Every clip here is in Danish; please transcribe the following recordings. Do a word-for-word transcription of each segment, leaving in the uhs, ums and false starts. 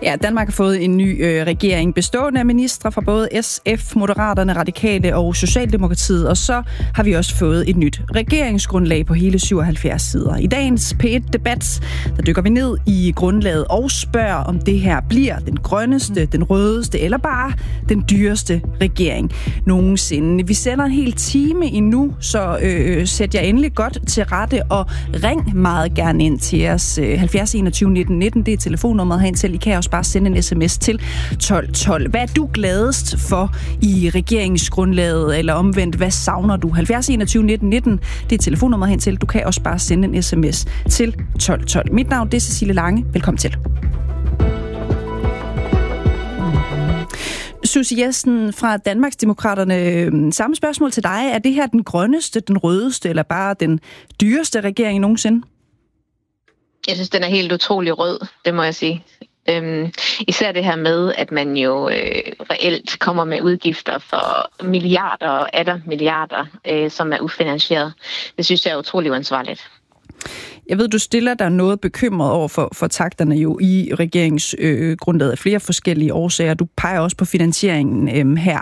Ja, Danmark har fået en ny øh, regering bestående af ministre fra både S F, Moderaterne, Radikale og Socialdemokratiet, og så har vi også fået et nyt regeringsgrundlag på hele syvoghalvfjerds sider. I dagens P et-debat, der dykker vi ned i grundlaget og spørger, om det her bliver den grønneste, den rødeste eller bare den dyreste regering nogensinde. Vi sender en hel time endnu, så øh, sæt jer endelig godt til rette og ring meget gerne ind til os. halvfjerds enogtyve nitten nitten, det er telefonnummeret herind til. I kan også bare sende en sms til tolv tolv. Hvad er du gladest for i regeringsgrundlaget, eller omvendt, hvad savner du? halvfjerds enogtyve nitten nitten, det er telefonnummeret hen til. Du kan også bare sende en sms til tolv tolv. Mit navn det er Cecilie Lange. Velkommen til. Susie Jessen fra Danmarksdemokraterne. Samme spørgsmål til dig. Er det her den grønneste, den rødeste, eller bare den dyreste regering nogensinde? Jeg synes, den er helt utrolig rød, det må jeg sige. Øhm, især det her med, at man jo øh, reelt kommer med udgifter for milliarder og atter milliarder, øh, som er ufinansieret. Det synes jeg er utrolig uansvarligt. Jeg ved, du stiller dig noget bekymret over for, for takterne jo i regeringsgrundlaget øh, af flere forskellige årsager. Du peger også på finansieringen øh, her.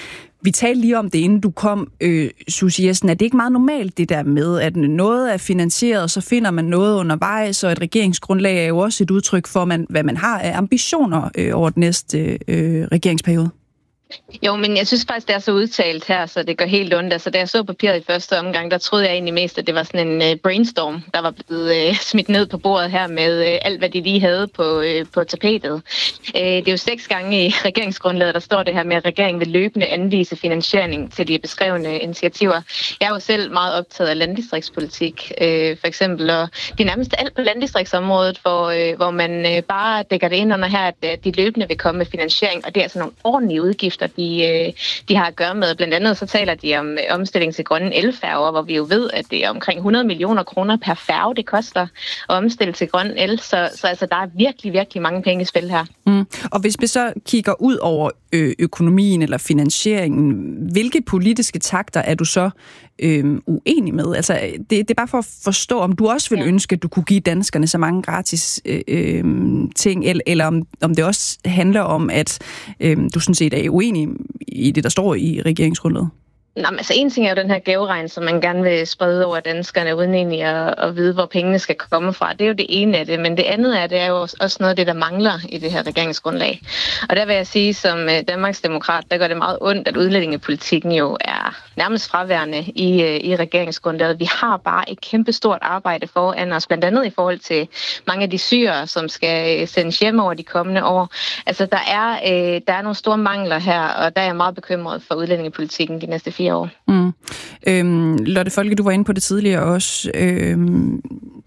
Vi talte lige om det, inden du kom, øh, Susie Jessen. Er det ikke meget normalt, det der med, at noget er finansieret, og så finder man noget undervejs, og et regeringsgrundlag er jo også et udtryk for, man, hvad man har af ambitioner øh, over den næste øh, regeringsperiode? Jo, men jeg synes faktisk, det er så udtalt her, så det gør helt ondt. Altså, da jeg så papiret i første omgang, der troede jeg egentlig mest, at det var sådan en uh, brainstorm, der var blevet uh, smidt ned på bordet her med uh, alt, hvad de lige havde på, uh, på tapetet. Uh, det er jo seks gange i regeringsgrundlaget, der står det her med, at regeringen vil løbende anvise finansiering til de beskrevne initiativer. Jeg er jo selv meget optaget af landdistriktspolitik, uh, for eksempel, og det er nærmest alt på landdistriktsområdet, hvor, uh, hvor man uh, bare dækker det ind under her, at uh, de løbende vil komme med finansiering, og det er altså nogle ordentlige udgifter, De, de har at gøre med. Blandt andet så taler de om omstilling til grønne elfærger, hvor vi jo ved, at det er omkring hundrede millioner kroner per færge, det koster at omstille til grøn el. Så, så altså, der er virkelig, virkelig mange penge i spil her. Mm. Og hvis vi så kigger ud over ø- økonomien eller finansieringen, hvilke politiske takter er du så ø- uenig med? Altså, det, det er bare for at forstå, om du også vil ja. ønske, at du kunne give danskerne så mange gratis ø- ø- ting, eller, eller om, om det også handler om, at ø- du sådan set er uenig i det, der står i regeringsgrundlaget? Nå, men altså en ting er jo den her gaveregn, som man gerne vil sprede over danskerne, uden egentlig at, at vide, hvor pengene skal komme fra. Det er jo det ene af det, men det andet af det er jo også noget af det, der mangler i det her regeringsgrundlag. Og der vil jeg sige, som Danmarksdemokrat, der gør det meget ondt, at udlændingepolitikken jo er nærmest fraværende i, i regeringsgrundlaget. Vi har bare et kæmpestort arbejde foran os, blandt andet i forhold til mange af de syrere, som skal sendes hjem over de kommende år. Altså der er, øh, der er nogle store mangler her, og der er jeg meget bekymret for udlændingepolitikken de næste fire år. Mm. Øhm, Lotte Folke, du var inde på det tidligere også. Øhm,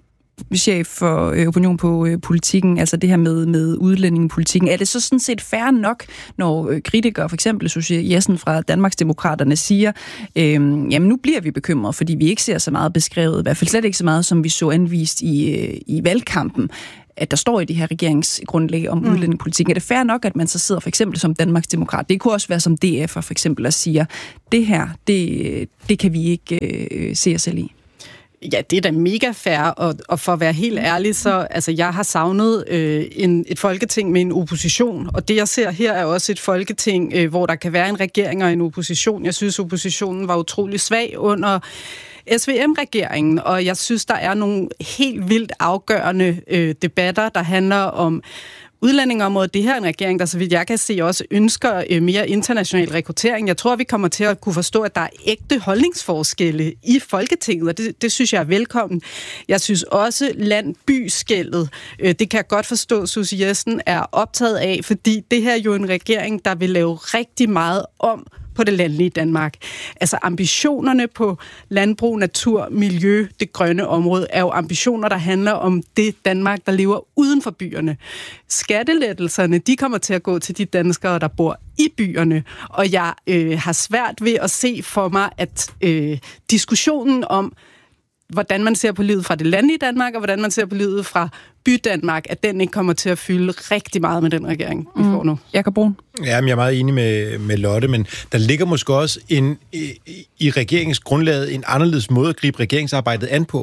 chef for øh, opinion på øh, politikken, altså det her med, med udlændingepolitikken. Er det så sådan set fair nok, når øh, kritikere, for eksempel Susie Jessen fra Danmarksdemokraterne, siger, øh, jamen nu bliver vi bekymret, fordi vi ikke ser så meget beskrevet, i hvert fald slet ikke så meget, som vi så anvist i, øh, i valgkampen, at der står i det her regeringsgrundlag om mm. udlændingepolitikken. Er det fair nok, at man så sidder for eksempel som Danmarksdemokrat? Det kunne også være som D F'er for eksempel og siger, det her, det, det kan vi ikke øh, se os selv i. Ja, det er da mega fair, og, og for at være helt ærlig, så altså, jeg har savnet øh, en, et folketing med en opposition, og det jeg ser her er også et folketing, øh, hvor der kan være en regering og en opposition. Jeg synes, oppositionen var utrolig svag under S V M-regeringen, og jeg synes, der er nogle helt vildt afgørende øh, debatter, der handler om udlændingeområdet. Det her er en regering, der så vidt jeg kan se også ønsker øh, mere international rekruttering. Jeg tror, vi kommer til at kunne forstå, at der er ægte holdningsforskelle i Folketinget, og det, det synes jeg er velkommen. Jeg synes også, land-by-skældet, øh, det kan jeg godt forstå, Susie Jessen er optaget af, fordi det her er jo en regering, der vil lave rigtig meget om på det landlige Danmark. Altså ambitionerne på landbrug, natur, miljø, det grønne område, er jo ambitioner, der handler om det Danmark, der lever uden for byerne. Skattelettelserne, de kommer til at gå til de danskere, der bor i byerne, og jeg øh, har svært ved at se for mig, at øh, diskussionen om, hvordan man ser på livet fra det landlige Danmark, og hvordan man ser på livet fra by-Danmark, at den ikke kommer til at fylde rigtig meget med den regering, vi får nu. Jakob Brun? Jamen, jeg er meget enig med, med Lotte, men der ligger måske også en, i, i regeringsgrundlaget en anderledes måde at gribe regeringsarbejdet an på.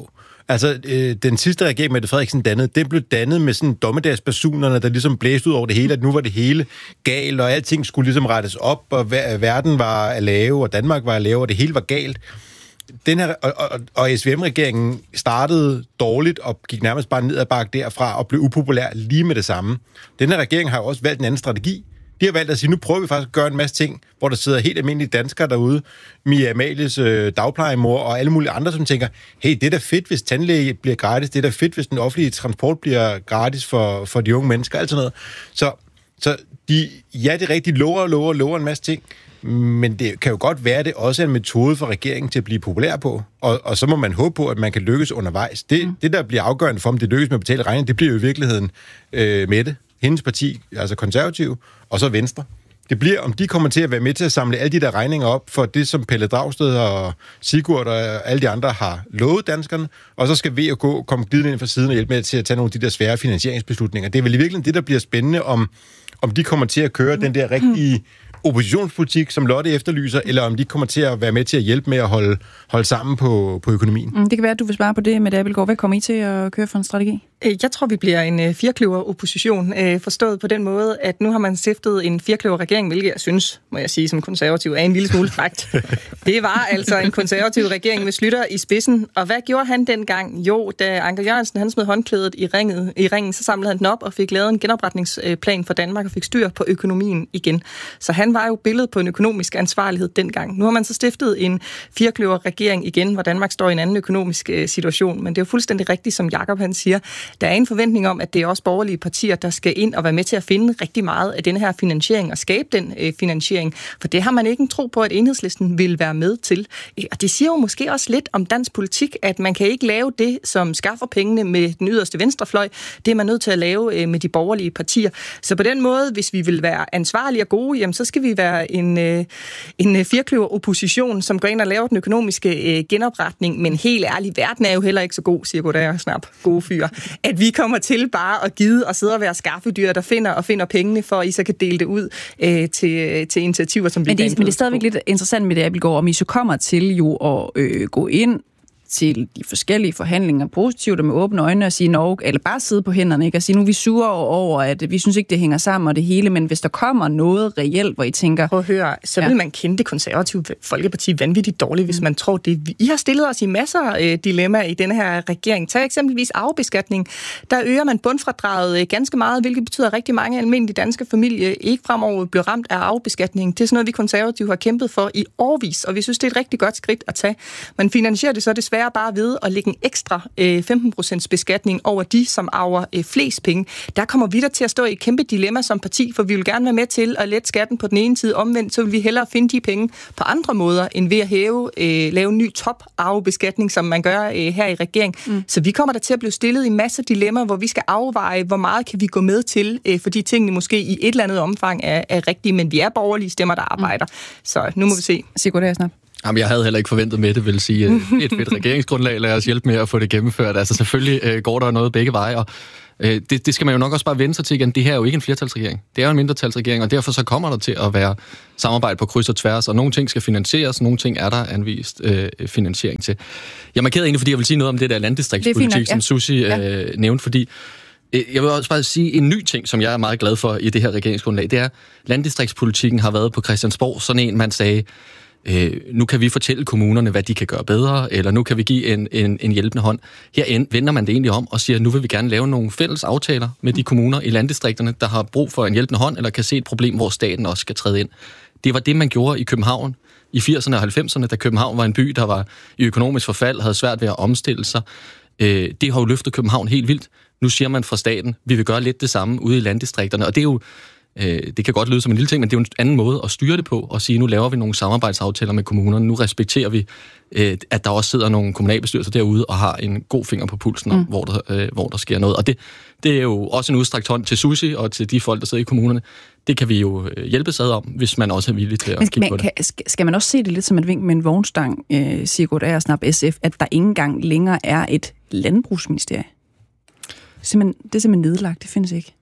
Altså, øh, den sidste regering, Mette Frederiksen dannede, den blev dannet med sådan dommedagspersonerne, der ligesom blæste ud over det hele, at nu var det hele galt, og alting skulle ligesom rettes op, og verden var at lave, og Danmark var at lave, og det hele var galt. Den her, og, og, og S V M-regeringen startede dårligt og gik nærmest bare ned ad bakke derfra og blev upopulær lige med det samme. Den her regering har jo også valgt en anden strategi. De har valgt at sige, nu prøver vi faktisk at gøre en masse ting, hvor der sidder helt almindelige danskere derude, Mia Amalies øh, dagplejemor og alle mulige andre, som tænker, hey, det er da fedt, hvis tandlæge bliver gratis, det er da fedt, hvis den offentlige transport bliver gratis for, for de unge mennesker, alt sådan noget. Så, så de, ja, det er rigtigt, lover og lover og lover en masse ting, men det kan jo godt være, at det også er en metode for regeringen til at blive populær på, og, og så må man håbe på, at man kan lykkes undervejs. Det, mm. det der bliver afgørende for, om det lykkes med at betale regningen, det bliver jo i virkeligheden øh, Mette, hendes parti, altså Konservative, og så Venstre. Det bliver, om de kommer til at være med til at samle alle de der regninger op for det, som Pelle Dragsted og Sigurd og alle de andre har lovet danskerne, og så skal V og K komme glidende ind fra siden og hjælpe med til at tage nogle af de der svære finansieringsbeslutninger. Det er vel i virkeligheden det, der bliver spændende, om, om de kommer til at køre den der rigtige oppositionspolitik, som Lotte efterlyser, eller om de kommer til at være med til at hjælpe med at holde, holde sammen på, på økonomien. Det kan være, at du vil svare på det, Mette Abildgaard. Hvad kommer I til at køre for en strategi? Jeg tror, vi bliver en firkløver-opposition, forstået på den måde, at nu har man stiftet en firkløver-regering, hvilket jeg synes, må jeg sige som konservativ, er en lille smule frækt. Det var altså en konservativ regering med Schlüter i spidsen, og hvad gjorde han dengang? Jo, da Anker Jørgensen han smed håndklædet i, ringet, i ringen, så samlede han den op og fik lavet en genopretningsplan for Danmark og fik styr på økonomien igen. Så han var jo billedet på en økonomisk ansvarlighed dengang. Nu har man så stiftet en firkløver-regering igen, hvor Danmark står i en anden økonomisk situation, men det er jo fuldstændig rigtigt, som Jakob han siger. Der er en forventning om, at det er også borgerlige partier, der skal ind og være med til at finde rigtig meget af denne her finansiering og skabe den øh, finansiering. For det har man ikke en tro på, at Enhedslisten vil være med til. Og det siger jo måske også lidt om dansk politik, at man kan ikke lave det, som skaffer pengene med den yderste venstrefløj. Det er man nødt til at lave øh, med de borgerlige partier. Så på den måde, hvis vi vil være ansvarlige og gode, jamen, så skal vi være en, øh, en firkløver-opposition, som går ind og laver den økonomiske øh, genopretning. Men helt ærligt, verden er jo heller ikke så god, siger goddag og snap, gode fyre. At vi kommer til bare at gide og sidde og være skaffedyr, der finder og finder pengene, for at I så kan dele det ud øh, til, til initiativer, som vi men det, men det er stadigvæk lidt interessant med det, Abildgaard, om I så kommer til jo at øh, gå ind til de forskellige forhandlinger positivt og med åbne øjne og sige nok, eller bare sidde på hænderne, ikke? Og sige, nu er vi sure over, at vi synes ikke, det hænger sammen og det hele, men hvis der kommer noget reelt, hvor I tænker... Prøv at høre, så vil ja. man kende det konservative Folkeparti vanvittigt dårligt, hvis man tror det. I har stillet os i masser af dilemmaer i denne her regering. Tag eksempelvis arvebeskatning. Der øger man bundfradraget ganske meget, hvilket betyder, at rigtig mange almindelige danske familier ikke fremover bliver ramt af arvebeskatning. Det er sådan noget, vi konservative har kæmpet for i årevis, og vi synes, det er et rigtig godt skridt at tage. Man finansierer det så desværre bare ved at lægge en ekstra øh, femten procent beskatning over de, som arver øh, flest penge. Der kommer vi der til at stå i et kæmpe dilemma som parti, for vi vil gerne være med til at lette skatten på den ene side. Omvendt, så vil vi hellere finde de penge på andre måder, end ved at hæve, øh, lave en ny top-arvebeskatning, som man gør øh, her i regeringen. Mm. Så vi kommer der til at blive stillet i masser af dilemmaer, hvor vi skal afveje, hvor meget kan vi gå med til, øh, fordi tingene måske i et eller andet omfang er, er rigtige, men vi er borgerlige stemmer, der arbejder. Mm. Så nu må vi se. Sigurd Agersnap. Jamen, jeg havde heller ikke forventet med det, vil sige, et fedt regeringsgrundlag, lad os hjælpe med at få det gennemført. Altså selvfølgelig øh, går der noget begge veje, og øh, det, det skal man jo nok også bare vende sig til igen. Det her er jo ikke en flertalsregering, det er jo en mindretalsregering, og derfor så kommer der til at være samarbejde på kryds og tværs, og nogle ting skal finansieres, nogle ting er der anvist øh, finansiering til. Jeg markerede egentlig, fordi jeg vil sige noget om det der landdistriktspolitik, det ja. som Susie øh, ja. nævnte, fordi jeg vil også bare sige en ny ting, som jeg er meget glad for i det her regeringsgrundlag, det er, at landdistriktspolitikken har været på Christiansborg sådan en, man sagde, Øh, nu kan vi fortælle kommunerne, hvad de kan gøre bedre, eller nu kan vi give en, en, en hjælpende hånd. Her vender man det egentlig om og siger, at nu vil vi gerne lave nogle fælles aftaler med de kommuner i landdistrikterne, der har brug for en hjælpende hånd, eller kan se et problem, hvor staten også skal træde ind. Det var det, man gjorde i København i firserne og halvfemserne, da København var en by, der var i økonomisk forfald, havde svært ved at omstille sig. Øh, det har jo løftet København helt vildt. Nu siger man fra staten, vi vil gøre lidt det samme ude i landdistrikterne, og det er jo det kan godt lyde som en lille ting, men det er jo en anden måde at styre det på, og sige, nu laver vi nogle samarbejdsaftaler med kommunerne, nu respekterer vi, at der også sidder nogle kommunalbestyrelser derude og har en god finger på pulsen, mm. hvor, der, hvor der sker noget. Og det, det er jo også en udstrakt hånd til Susie og til de folk, der sidder i kommunerne. Det kan vi jo hjælpes ad om, hvis man også er villig til at men, kigge men, på det. Kan, skal man også se det lidt som et vink med en vognstang, eh, Sigurd Agersnap S F, at der ikke engang længere er et landbrugsministerie? Simpelthen, det er simpelthen nedlagt, det findes ikke.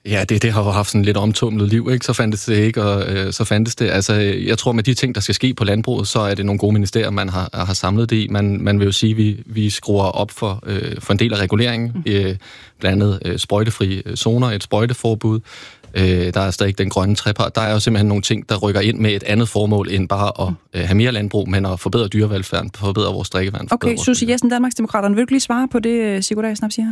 Ja, det, det har jo haft sådan lidt omtumlet liv, ikke? Så fandtes det ikke, og øh, så fandtes det. Altså, jeg tror, med de ting, der skal ske på landbruget, så er det nogle gode ministerier, man har, har samlet det i. Man, man vil jo sige, at vi, vi skruer op for, øh, for en del af reguleringen, mm. øh, blandt andet øh, sprøjtefri zoner, et sprøjteforbud. Øh, der er stadig den grønne trepart. Der er jo simpelthen nogle ting, der rykker ind med et andet formål, end bare at øh, have mere landbrug, men at forbedre dyrevelfærden, forbedre vores drikkevand. Okay, Susie Jessen, Danmarksdemokraterne, vil du lige svare på det, Sigurd Agersnap siger her?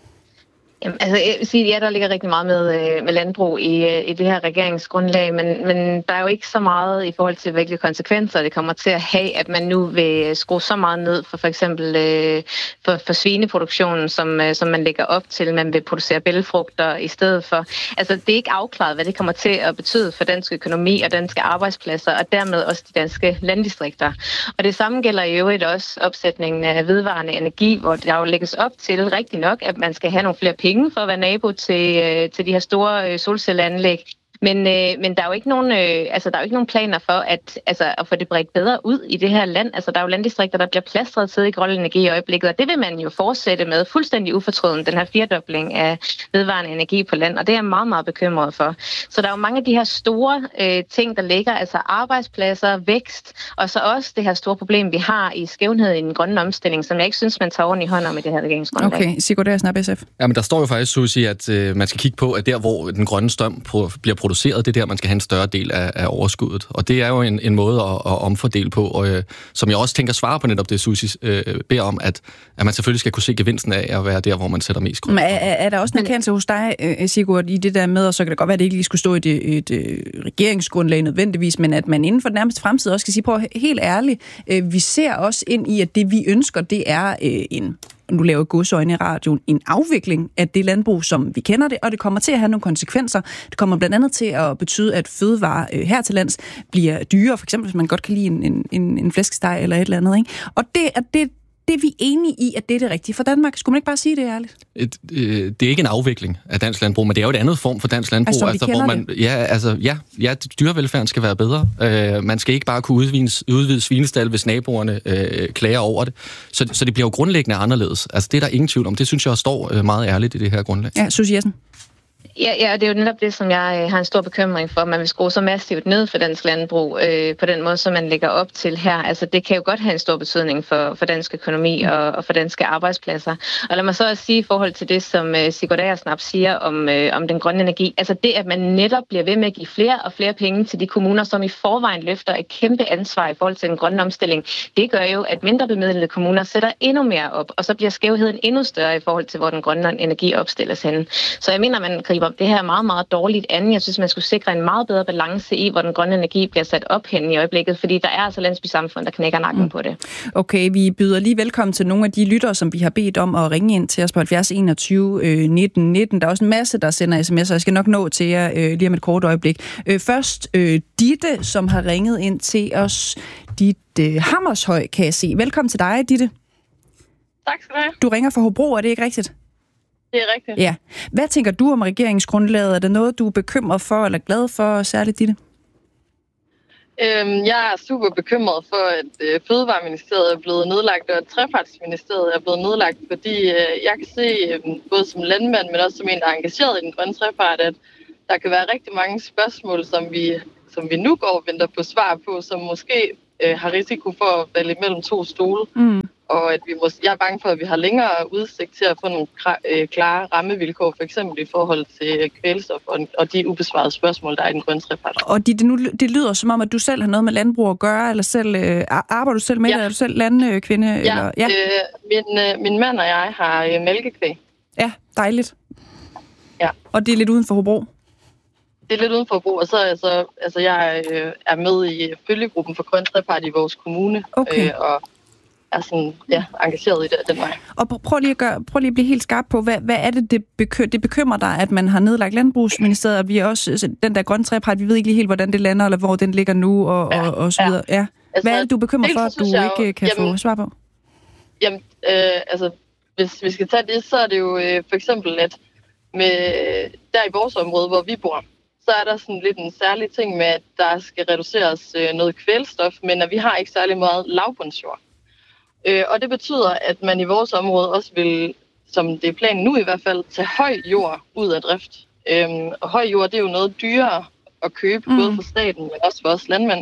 Jamen, altså, jeg vil sige, ja, der ligger rigtig meget med, med landbrug i, i det her regeringsgrundlag, men, men der er jo ikke så meget i forhold til, hvilke konsekvenser det kommer til at have, at man nu vil skrue så meget ned for for eksempel øh, for, for svineproduktionen, som, øh, som man lægger op til. Man vil producere bælgfrugter i stedet for. Altså, det er ikke afklaret, hvad det kommer til at betyde for dansk økonomi og danske arbejdspladser, og dermed også de danske landdistrikter. Og det samme gælder i øvrigt også opsætningen af vedvarende energi, hvor der jo lægges op til rigtig nok, at man skal have nogle flere penge for at være nabo til, øh, til de her store øh, solcelleanlæg. Men, øh, men der er jo ikke nogen, øh, altså der er jo ikke nogen planer for at, altså, at få det bredt bedre ud i det her land. Altså der er jo landdistrikter, der bliver plastret til i grøn energi i øjeblikket, og det vil man jo fortsætte med fuldstændig ufortrøden, den her firedobling af vedvarende energi på land, og det er jeg meget, meget bekymret for. Så der er jo mange af de her store øh, ting, der ligger, altså arbejdspladser, vækst, og så også det her store problem, vi har i skævhed i den grønne omstilling, som jeg ikke synes, man tager ordentligt hånd om i det her regeringsgrundlag. Okay, Sigurd Agersnap, S F. Ja, men der står jo faktisk, Susie, at øh, man skal kigge på, at der, hvor den grønne strøm på, bliver produceret, det er der, man skal have en større del af, af overskuddet. Og det er jo en, en måde at, at omfordele på, og, øh, som jeg også tænker svare på netop det, Susie øh, beder om, at, at man selvfølgelig skal kunne se gevinsten af at være der, hvor man sætter mest grøn. Er, er der også en erkendelse hos dig, Sigurd, i det der med, og så kan det godt være, at det ikke lige skulle stå i et, et, et regeringsgrundlag nødvendigvis, men at man inden for den nærmeste fremtid også skal sige, prøv helt ærligt, øh, vi ser også ind i, at det vi ønsker, det er øh, en nu laver godsøjne i radioen, en afvikling af det landbrug, som vi kender det, og det kommer til at have nogle konsekvenser. Det kommer blandt andet til at betyde, at fødevarer øh, her til lands bliver dyre, for eksempel hvis man godt kan lide en, en, en flæskesteg eller et eller andet. Ikke? Og det er det, det er vi enige i, at det er det rigtige for Danmark. Skulle man ikke bare sige det ærligt? Et, øh, det er ikke en afvikling af dansk landbrug, men det er jo et andet form for dansk landbrug. Altså, altså, hvor man, ja, altså, ja, ja, dyrevelfærden skal være bedre. Øh, man skal ikke bare kunne udvide, udvide svinestal, hvis naboerne øh, klager over det. Så, så det bliver jo grundlæggende anderledes. Altså, det er der ingen tvivl om. Det synes jeg også står øh, meget ærligt i det her grundlag. Ja, Susie Jessen. Ja, ja, det er jo netop det, som jeg har en stor bekymring for, at man vil skrue så massivt ned for dansk landbrug øh, på den måde, som man lægger op til her. Altså, det kan jo godt have en stor betydning for, for dansk økonomi og, og for danske arbejdspladser. Og lad mig så også sige i forhold til det, som øh, Sigurd Agersnap siger om, øh, om den grønne energi. Altså det, at man netop bliver ved med at give flere og flere penge til de kommuner, som i forvejen løfter et kæmpe ansvar i forhold til den grønne omstilling, det gør jo, at mindre bemidlede kommuner sætter endnu mere op, og så bliver skævheden endnu større i forhold til, hvor den grønne energi opstilles henne. Så jeg mener, man griber det her meget, meget dårligt an. Jeg synes, man skulle sikre en meget bedre balance i, hvor den grønne energi bliver sat op hen i øjeblikket, fordi der er altså landsbysamfund, der knækker nakken mm. på det. Okay, vi byder lige velkommen til nogle af de lyttere, som vi har bedt om at ringe ind til os på halvfjerds enogtyve nitten nitten. Der er også en masse, der sender sms'er, jeg skal nok nå til jer øh, lige om et kort øjeblik. Øh, først øh, Ditte, som har ringet ind til os. Ditte Hammershøj, kan jeg se. Velkommen til dig, Ditte. Tak skal du have. Du ringer fra Hobro, er det ikke rigtigt? Det er rigtigt. Ja. Hvad tænker du om regeringsgrundlaget? Er det noget, du er bekymret for eller glad for, særligt Ditte? Øhm, jeg er super bekymret for, at øh, Fødevareministeriet er blevet nedlagt, og at Trepartsministeriet er blevet nedlagt, fordi øh, jeg kan se, øh, både som landmand, men også som en, der er engageret i den grønne trepart, at der kan være rigtig mange spørgsmål, som vi, som vi nu går og venter på svar på, som måske øh, har risiko for at falde mellem to stole. Mm. Og at vi måske, jeg er bange for, at vi har længere udsigt til at få nogle klare rammevilkår, for eksempel i forhold til kvælstof og de ubesvarede spørgsmål, der er i den grønne trepart. Og det, det, nu, det lyder som om, at du selv har noget med landbrug at gøre, eller selv øh, arbejder du selv med ja. det? Er du selv landkvinde? Ja, eller? ja. Øh, min, øh, min mand og jeg har øh, mælkekvæg. Ja, dejligt. Ja. Og det er lidt uden for Hobro? Det er lidt uden for Hobro, og så altså, altså jeg øh, er med i følgegruppen for grøn trepart i vores kommune. Okay. Øh, og er sådan, ja, engageret i det, den vej. Og prøv lige at, gøre, prøv lige at blive helt skarp på, hvad, hvad er det, det, bekym- det bekymrer dig, at man har nedlagt Landbrugsministeriet, og vi er også, den der grønne trepart, vi ved ikke lige helt, hvordan det lander, eller hvor den ligger nu, og, ja, og, og så videre. Ja. Ja. Altså, hvad er det, du bekymrer for, at du ikke kan jamen, få svar på? Jamen, øh, altså, hvis vi skal tage det, så er det jo øh, for eksempel, at med, der i vores område, hvor vi bor, så er der sådan lidt en særlig ting med, at der skal reduceres øh, noget kvælstof, men at vi har ikke særlig meget lavbundsjord. Øh, og det betyder, at man i vores område også vil, som det er planen nu i hvert fald, tage høj jord ud af drift. Øhm, og høj jord, det er jo noget dyrere at købe, mm. både for staten, men også for os landmænd.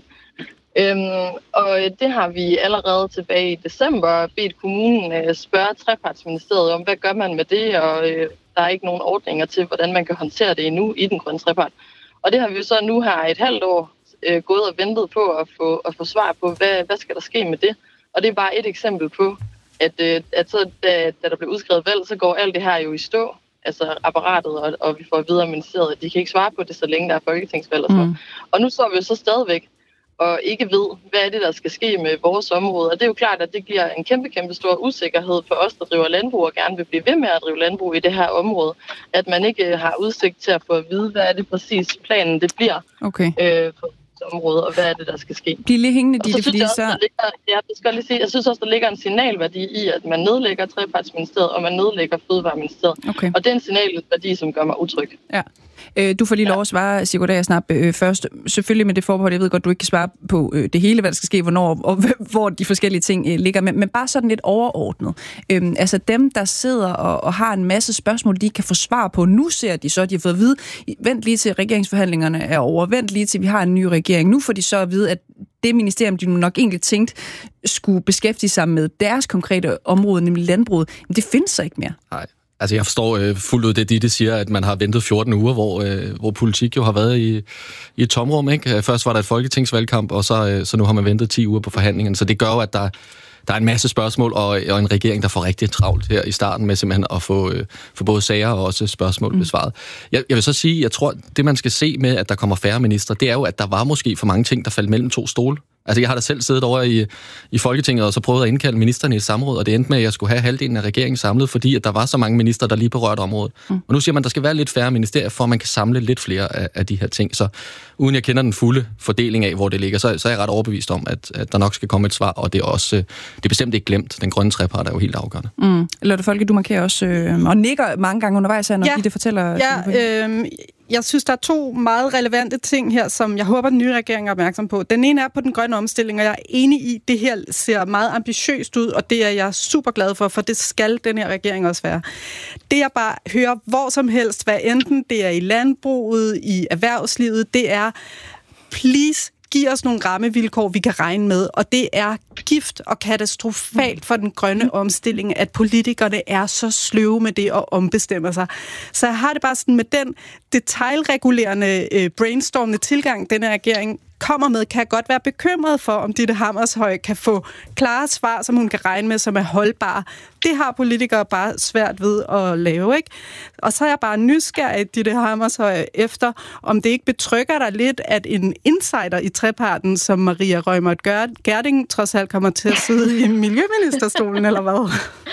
Øhm, og det har vi allerede tilbage i december bedt kommunen øh, spørge trepartsministeriet om, hvad gør man med det, og øh, der er ikke nogen ordninger til, hvordan man kan håndtere det endnu i den grønne trepart. Og det har vi så nu her et halvt år øh, gået og ventet på at få, at få svar på, hvad, hvad skal der ske med det. Og det er bare et eksempel på, at, øh, at så, da, da der blev udskrevet valg, så går alt det her jo i stå, altså apparatet, og, og vi får videre ministeriet, at de kan ikke svare på det, så længe der er folketingsvalg og så. Mm. Og nu står vi jo så stadigvæk og ikke ved, hvad er det, der skal ske med vores område. Og det er jo klart, at det giver en kæmpe, kæmpe stor usikkerhed for os, der driver landbrug og gerne vil blive ved med at drive landbrug i det her område. At man ikke har udsigt til at få at vide, hvad er det præcis planen det bliver okay. øh, for område, og hvad er det, der skal ske. Bliv lige hængende, Ditte, fordi jeg så... Også, ligger, ja, det skal lige sige, jeg synes også, der ligger en signalværdi i, at man nedlægger trepartsministeriet, og man nedlægger fødevareministeriet. Okay. Og det er en signalværdi, som gør mig utryg. Ja. Du får lige lov at svare, Sigurd Agersnap, først. Selvfølgelig med det forbehold, jeg ved godt, du ikke kan svare på det hele, hvad der skal ske, hvornår, og hvor de forskellige ting ligger, men, men bare sådan lidt overordnet. Øhm, altså dem, der sidder og, og har en masse spørgsmål, de kan få svar på, nu ser de så, at de har fået at vide, vent lige til regeringsforhandlingerne er over, vent lige til, vi har en ny regering. Nu får de så at vide, at det ministerium, de nok egentlig tænkt, skulle beskæftige sig med deres konkrete område, nemlig landbruget, men det findes så ikke mere. Nej. Altså, jeg forstår øh, fuldt ud det, Ditte siger, at man har ventet fjorten uger, hvor, øh, hvor politik jo har været i, i et tomrum, ikke? Først var der et folketingsvalgkamp, og så, øh, så nu har man ventet ti uger på forhandlingerne. Så det gør jo, at der, der er en masse spørgsmål, og, og en regering, der får rigtig travlt her i starten med simpelthen at få, øh, få både sager og også spørgsmål mm. besvaret. Jeg, jeg vil så sige, jeg tror, det man skal se med, at der kommer færre ministre, det er jo, at der var måske for mange ting, der faldt mellem to stole. Altså, jeg har da selv siddet over i, i Folketinget og så prøvet at indkalde ministerne i et samråd, og det endte med, at jeg skulle have halvdelen af regeringen samlet, fordi at der var så mange minister, der lige berørte området. Mm. Og nu siger man, at der skal være lidt færre ministerier, for at man kan samle lidt flere af, af de her ting. Så uden jeg kender den fulde fordeling af, hvor det ligger, så, så er jeg ret overbevist om, at, at der nok skal komme et svar, og det er også det er bestemt ikke glemt. Den grønne trepart er jo helt afgørende. Mm. Lotte Folke, du markerer også øh, og nikker mange gange undervejs, når ja. de det fortæller. Ja, øh, jeg synes, der er to meget relevante ting her, som jeg håber, den nye regering er opmærksom på. Den ene er på den grønne omstilling, og jeg er enig i, at det her ser meget ambitiøst ud, og det er jeg super glad for, for det skal den her regering også være. Det jeg bare hører hvor som helst, hvad enten det er i landbruget, i erhvervslivet, det er, please, giv os nogle rammevilkår, vi kan regne med, og det er gift og katastrofalt for den grønne omstilling, at politikerne er så sløve med det og ombestemmer sig. Så jeg har det bare sådan med den detailregulerende, øh, brainstormende tilgang, denne regering kommer med, kan jeg godt være bekymret for, om Ditte Hammershøi kan få klare svar, som hun kan regne med, som er holdbare. Det har politikere bare svært ved at lave, ikke? Og så er jeg bare nysgerrig, Ditte Hammershøi, efter, om det ikke betrykker dig lidt, at en insider i treparten, som Maria Reumert Gjerding, trods alt kommer til at sidde i miljøministerstolen, eller hvad?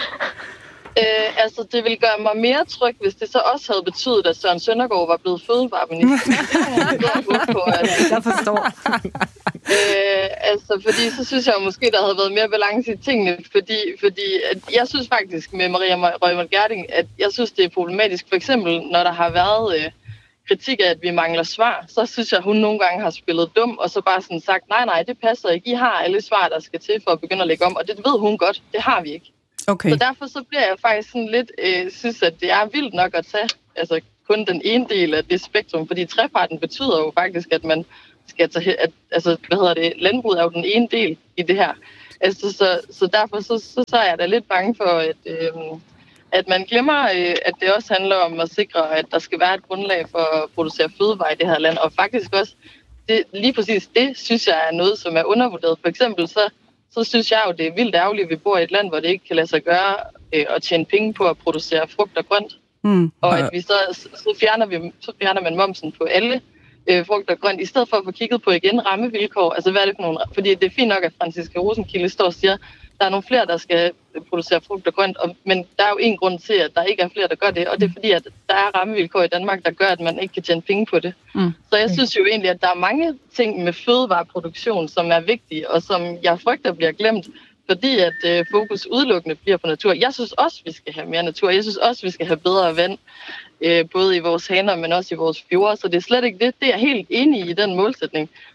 Øh, altså, det ville gøre mig mere tryg, hvis det så også havde betydet, at Søren Søndergaard var blevet fødevareminister. Jeg forstår. øh, altså, fordi så synes jeg måske, der havde været mere balance i tingene, fordi, fordi at jeg synes faktisk med Maria Reumert Gjerding, at jeg synes, det er problematisk. For eksempel, når der har været øh, kritik af, at vi mangler svar, så synes jeg, at hun nogle gange har spillet dum, og så bare sådan sagt, nej, nej, det passer ikke. I har alle svar, der skal til for at begynde at lægge om, og det ved hun godt. Det har vi ikke. Okay. Så derfor så bliver jeg faktisk sådan lidt, øh, synes, at det er vildt nok at tage altså, kun den ene del af det spektrum, fordi treparten betyder jo faktisk, at man skal tage, at, altså, hvad hedder det, landbruget er jo den ene del i det her. Altså, så, så derfor så, så, så er jeg da lidt bange for, at, øh, at man glemmer, øh, at det også handler om at sikre, at der skal være et grundlag for at producere fødevarer i det her land, og faktisk også, det, lige præcis det, synes jeg er noget, som er undervurderet. For eksempel så så synes jeg jo, det er vildt ærgerligt, at vi bor i et land, hvor det ikke kan lade sig gøre øh, at tjene penge på at producere frugt og grønt. Mm. Og at vi så, så, fjerner vi, så fjerner man momsen på alle øh, frugt og grønt, i stedet for at få kigget på igen rammevilkår. Altså, hvad er det for nogle... Fordi det er fint nok, at Franciska Rosenkilde står og siger, der er nogle flere, der skal producere frugt og grønt, og, men der er jo en grund til, at der ikke er flere, der gør det, og det er fordi, at der er rammevilkår i Danmark, der gør, at man ikke kan tjene penge på det. Mm. Så jeg synes jo egentlig, at der er mange ting med fødevareproduktion, som er vigtige, og som jeg frygter bliver glemt, fordi at øh, fokus udelukkende bliver på natur. Jeg synes også, vi skal have mere natur. Jeg synes også, vi skal have bedre vand, øh, både i vores haner, men også i vores fjorde. Så det er slet ikke det. Det er jeg helt enig i, den målsætning.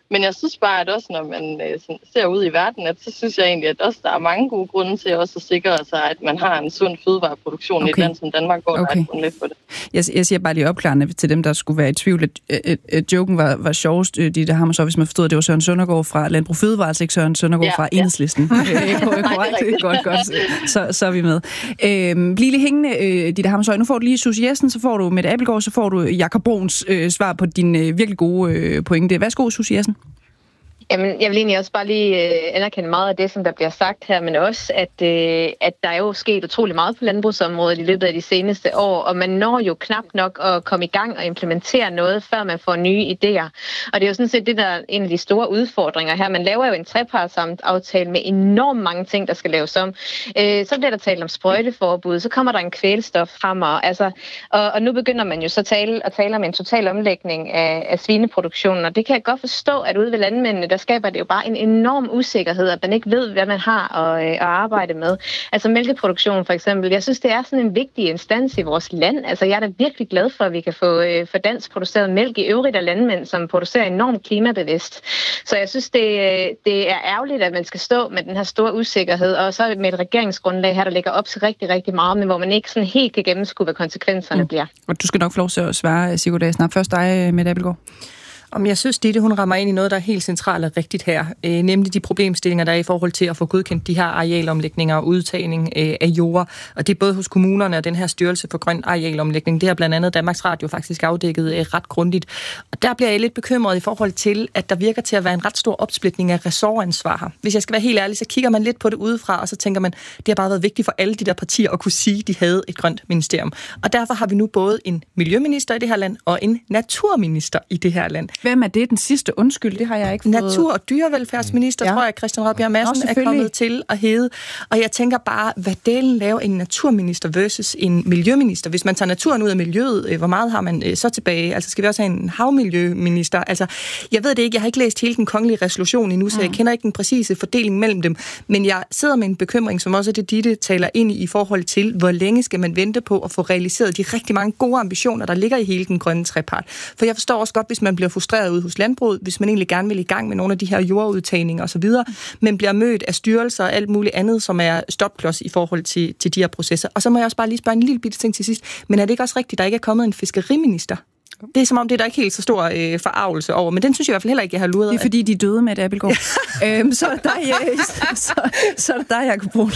Men jeg synes bare, at også når man øh, sådan, ser ud i verden, at så synes jeg egentlig, at også der er mange gode grunde til også at sikre sig, at man har en sund fødevareproduktion okay. i et land som Danmark, hvor okay. der er et grundlag for det. Jeg, jeg siger bare lige opklarende til dem, der skulle være i tvivl, at, at, at joken var, var sjovest, de der har man så, hvis man forstod, at det var Søren Søndergaard fra Landbrug Fødevare, altså ikke Søren Søndergaard ja, fra ja. Enhedslisten. Korrekt, godt, godt. Så, så er vi med. Øhm, bliv lige hængende, øh, Ditte Hammershøi. Nu får du lige Susie Jessen, så får du Mette Abildgaard, så får du Jakob Bruns øh, svar på din øh, virkelig gode øh, pointe. Værsgo, Susie Jessen. Jamen, jeg vil egentlig også bare lige øh, anerkende meget af det, som der bliver sagt her, men også, at, øh, at der er jo sket utrolig meget på landbrugsområdet i løbet af de seneste år, og man når jo knap nok at komme i gang og implementere noget, før man får nye idéer. Og det er jo sådan set det, der er en af de store udfordringer her. Man laver jo en trepartsaftale med enormt mange ting, der skal laves om. Øh, så bliver der talt om sprøjteforbud, så kommer der en kvælstof frem, og, altså, og, og nu begynder man jo så tale, at tale om en total omlægning af, af svineproduktionen, og det kan jeg godt forstå, at ude ved landmændene, der skaber det jo bare en enorm usikkerhed, at man ikke ved, hvad man har at, at arbejde med. Altså mælkeproduktion for eksempel. Jeg synes, det er sådan en vigtig instans i vores land. Altså jeg er da virkelig glad for, at vi kan få for dansk produceret mælk. I øvrigt af landmænd, som producerer enormt klimabevidst. Så jeg synes, det, det er ærgerligt, at man skal stå med den her store usikkerhed, og så med et regeringsgrundlag her, der ligger op til rigtig, rigtig meget, men hvor man ikke sådan helt kan gennemskue, hvad konsekvenserne mm. bliver. Og du skal nok få lov til at svare, Sigurd Agersnap. Først dig, Mette Abildgaard. Om jeg synes, Ditte, hun rammer ind i noget, der er helt centralt og rigtigt her. Øh, nemlig de problemstillinger, der er i forhold til at få godkendt de her arealomlægninger og udtagning øh, af jord. Og det er både hos kommunerne og den her styrelse for grøn arealomlægning. Det har blandt andet Danmarks Radio faktisk afdækket øh, ret grundigt. Og der bliver jeg lidt bekymret i forhold til, at der virker til at være en ret stor opsplitning af ressortansvar her. Hvis jeg skal være helt ærlig, så kigger man lidt på det udefra, og så tænker man, det har bare været vigtigt for alle de der partier at kunne sige, at de havde et grønt ministerium. Og derfor har vi nu både en miljøminister i det her land og en naturminister i det her land. Hvem er det? Den sidste undskyld, det har jeg ikke fået. Natur- og dyrevelfærdsminister, ja. tror jeg, Christian Rabjerg Madsen er kommet til at hedde. Og jeg tænker bare, hvad delen laver en naturminister versus en miljøminister? Hvis man tager naturen ud af miljøet, hvor meget har man så tilbage? Altså skal vi også have en havmiljøminister? Altså, jeg ved det ikke, jeg har ikke læst hele den kongelige resolution endnu, så jeg kender ikke den præcise fordeling mellem dem. Men jeg sidder med en bekymring, som også er det, Ditte taler ind i, i forhold til, hvor længe skal man vente på at få realiseret de rigtig mange gode ambitioner, der ligger i hele den grønne trepart. For jeg forstår også godt, hvis man bliver frustreret ud hos landbruget, hvis man egentlig gerne vil i gang med nogle af de her jordudtagninger og så videre, men bliver mødt af styrelser og alt muligt andet, som er stopklods i forhold til, til de her processer. Og så må jeg også bare lige spørge en lille bitte ting til sidst. Men er det ikke også rigtigt, at der ikke er kommet en fiskeriminister? Det er som om, det er der ikke helt så stor øh, forarvelse over, men den synes jeg i hvert fald heller ikke, jeg har luret. Det er fordi, de er døde med det, Abildgaard. øhm, så er det dig, så, så er det dig, Jakob Brun.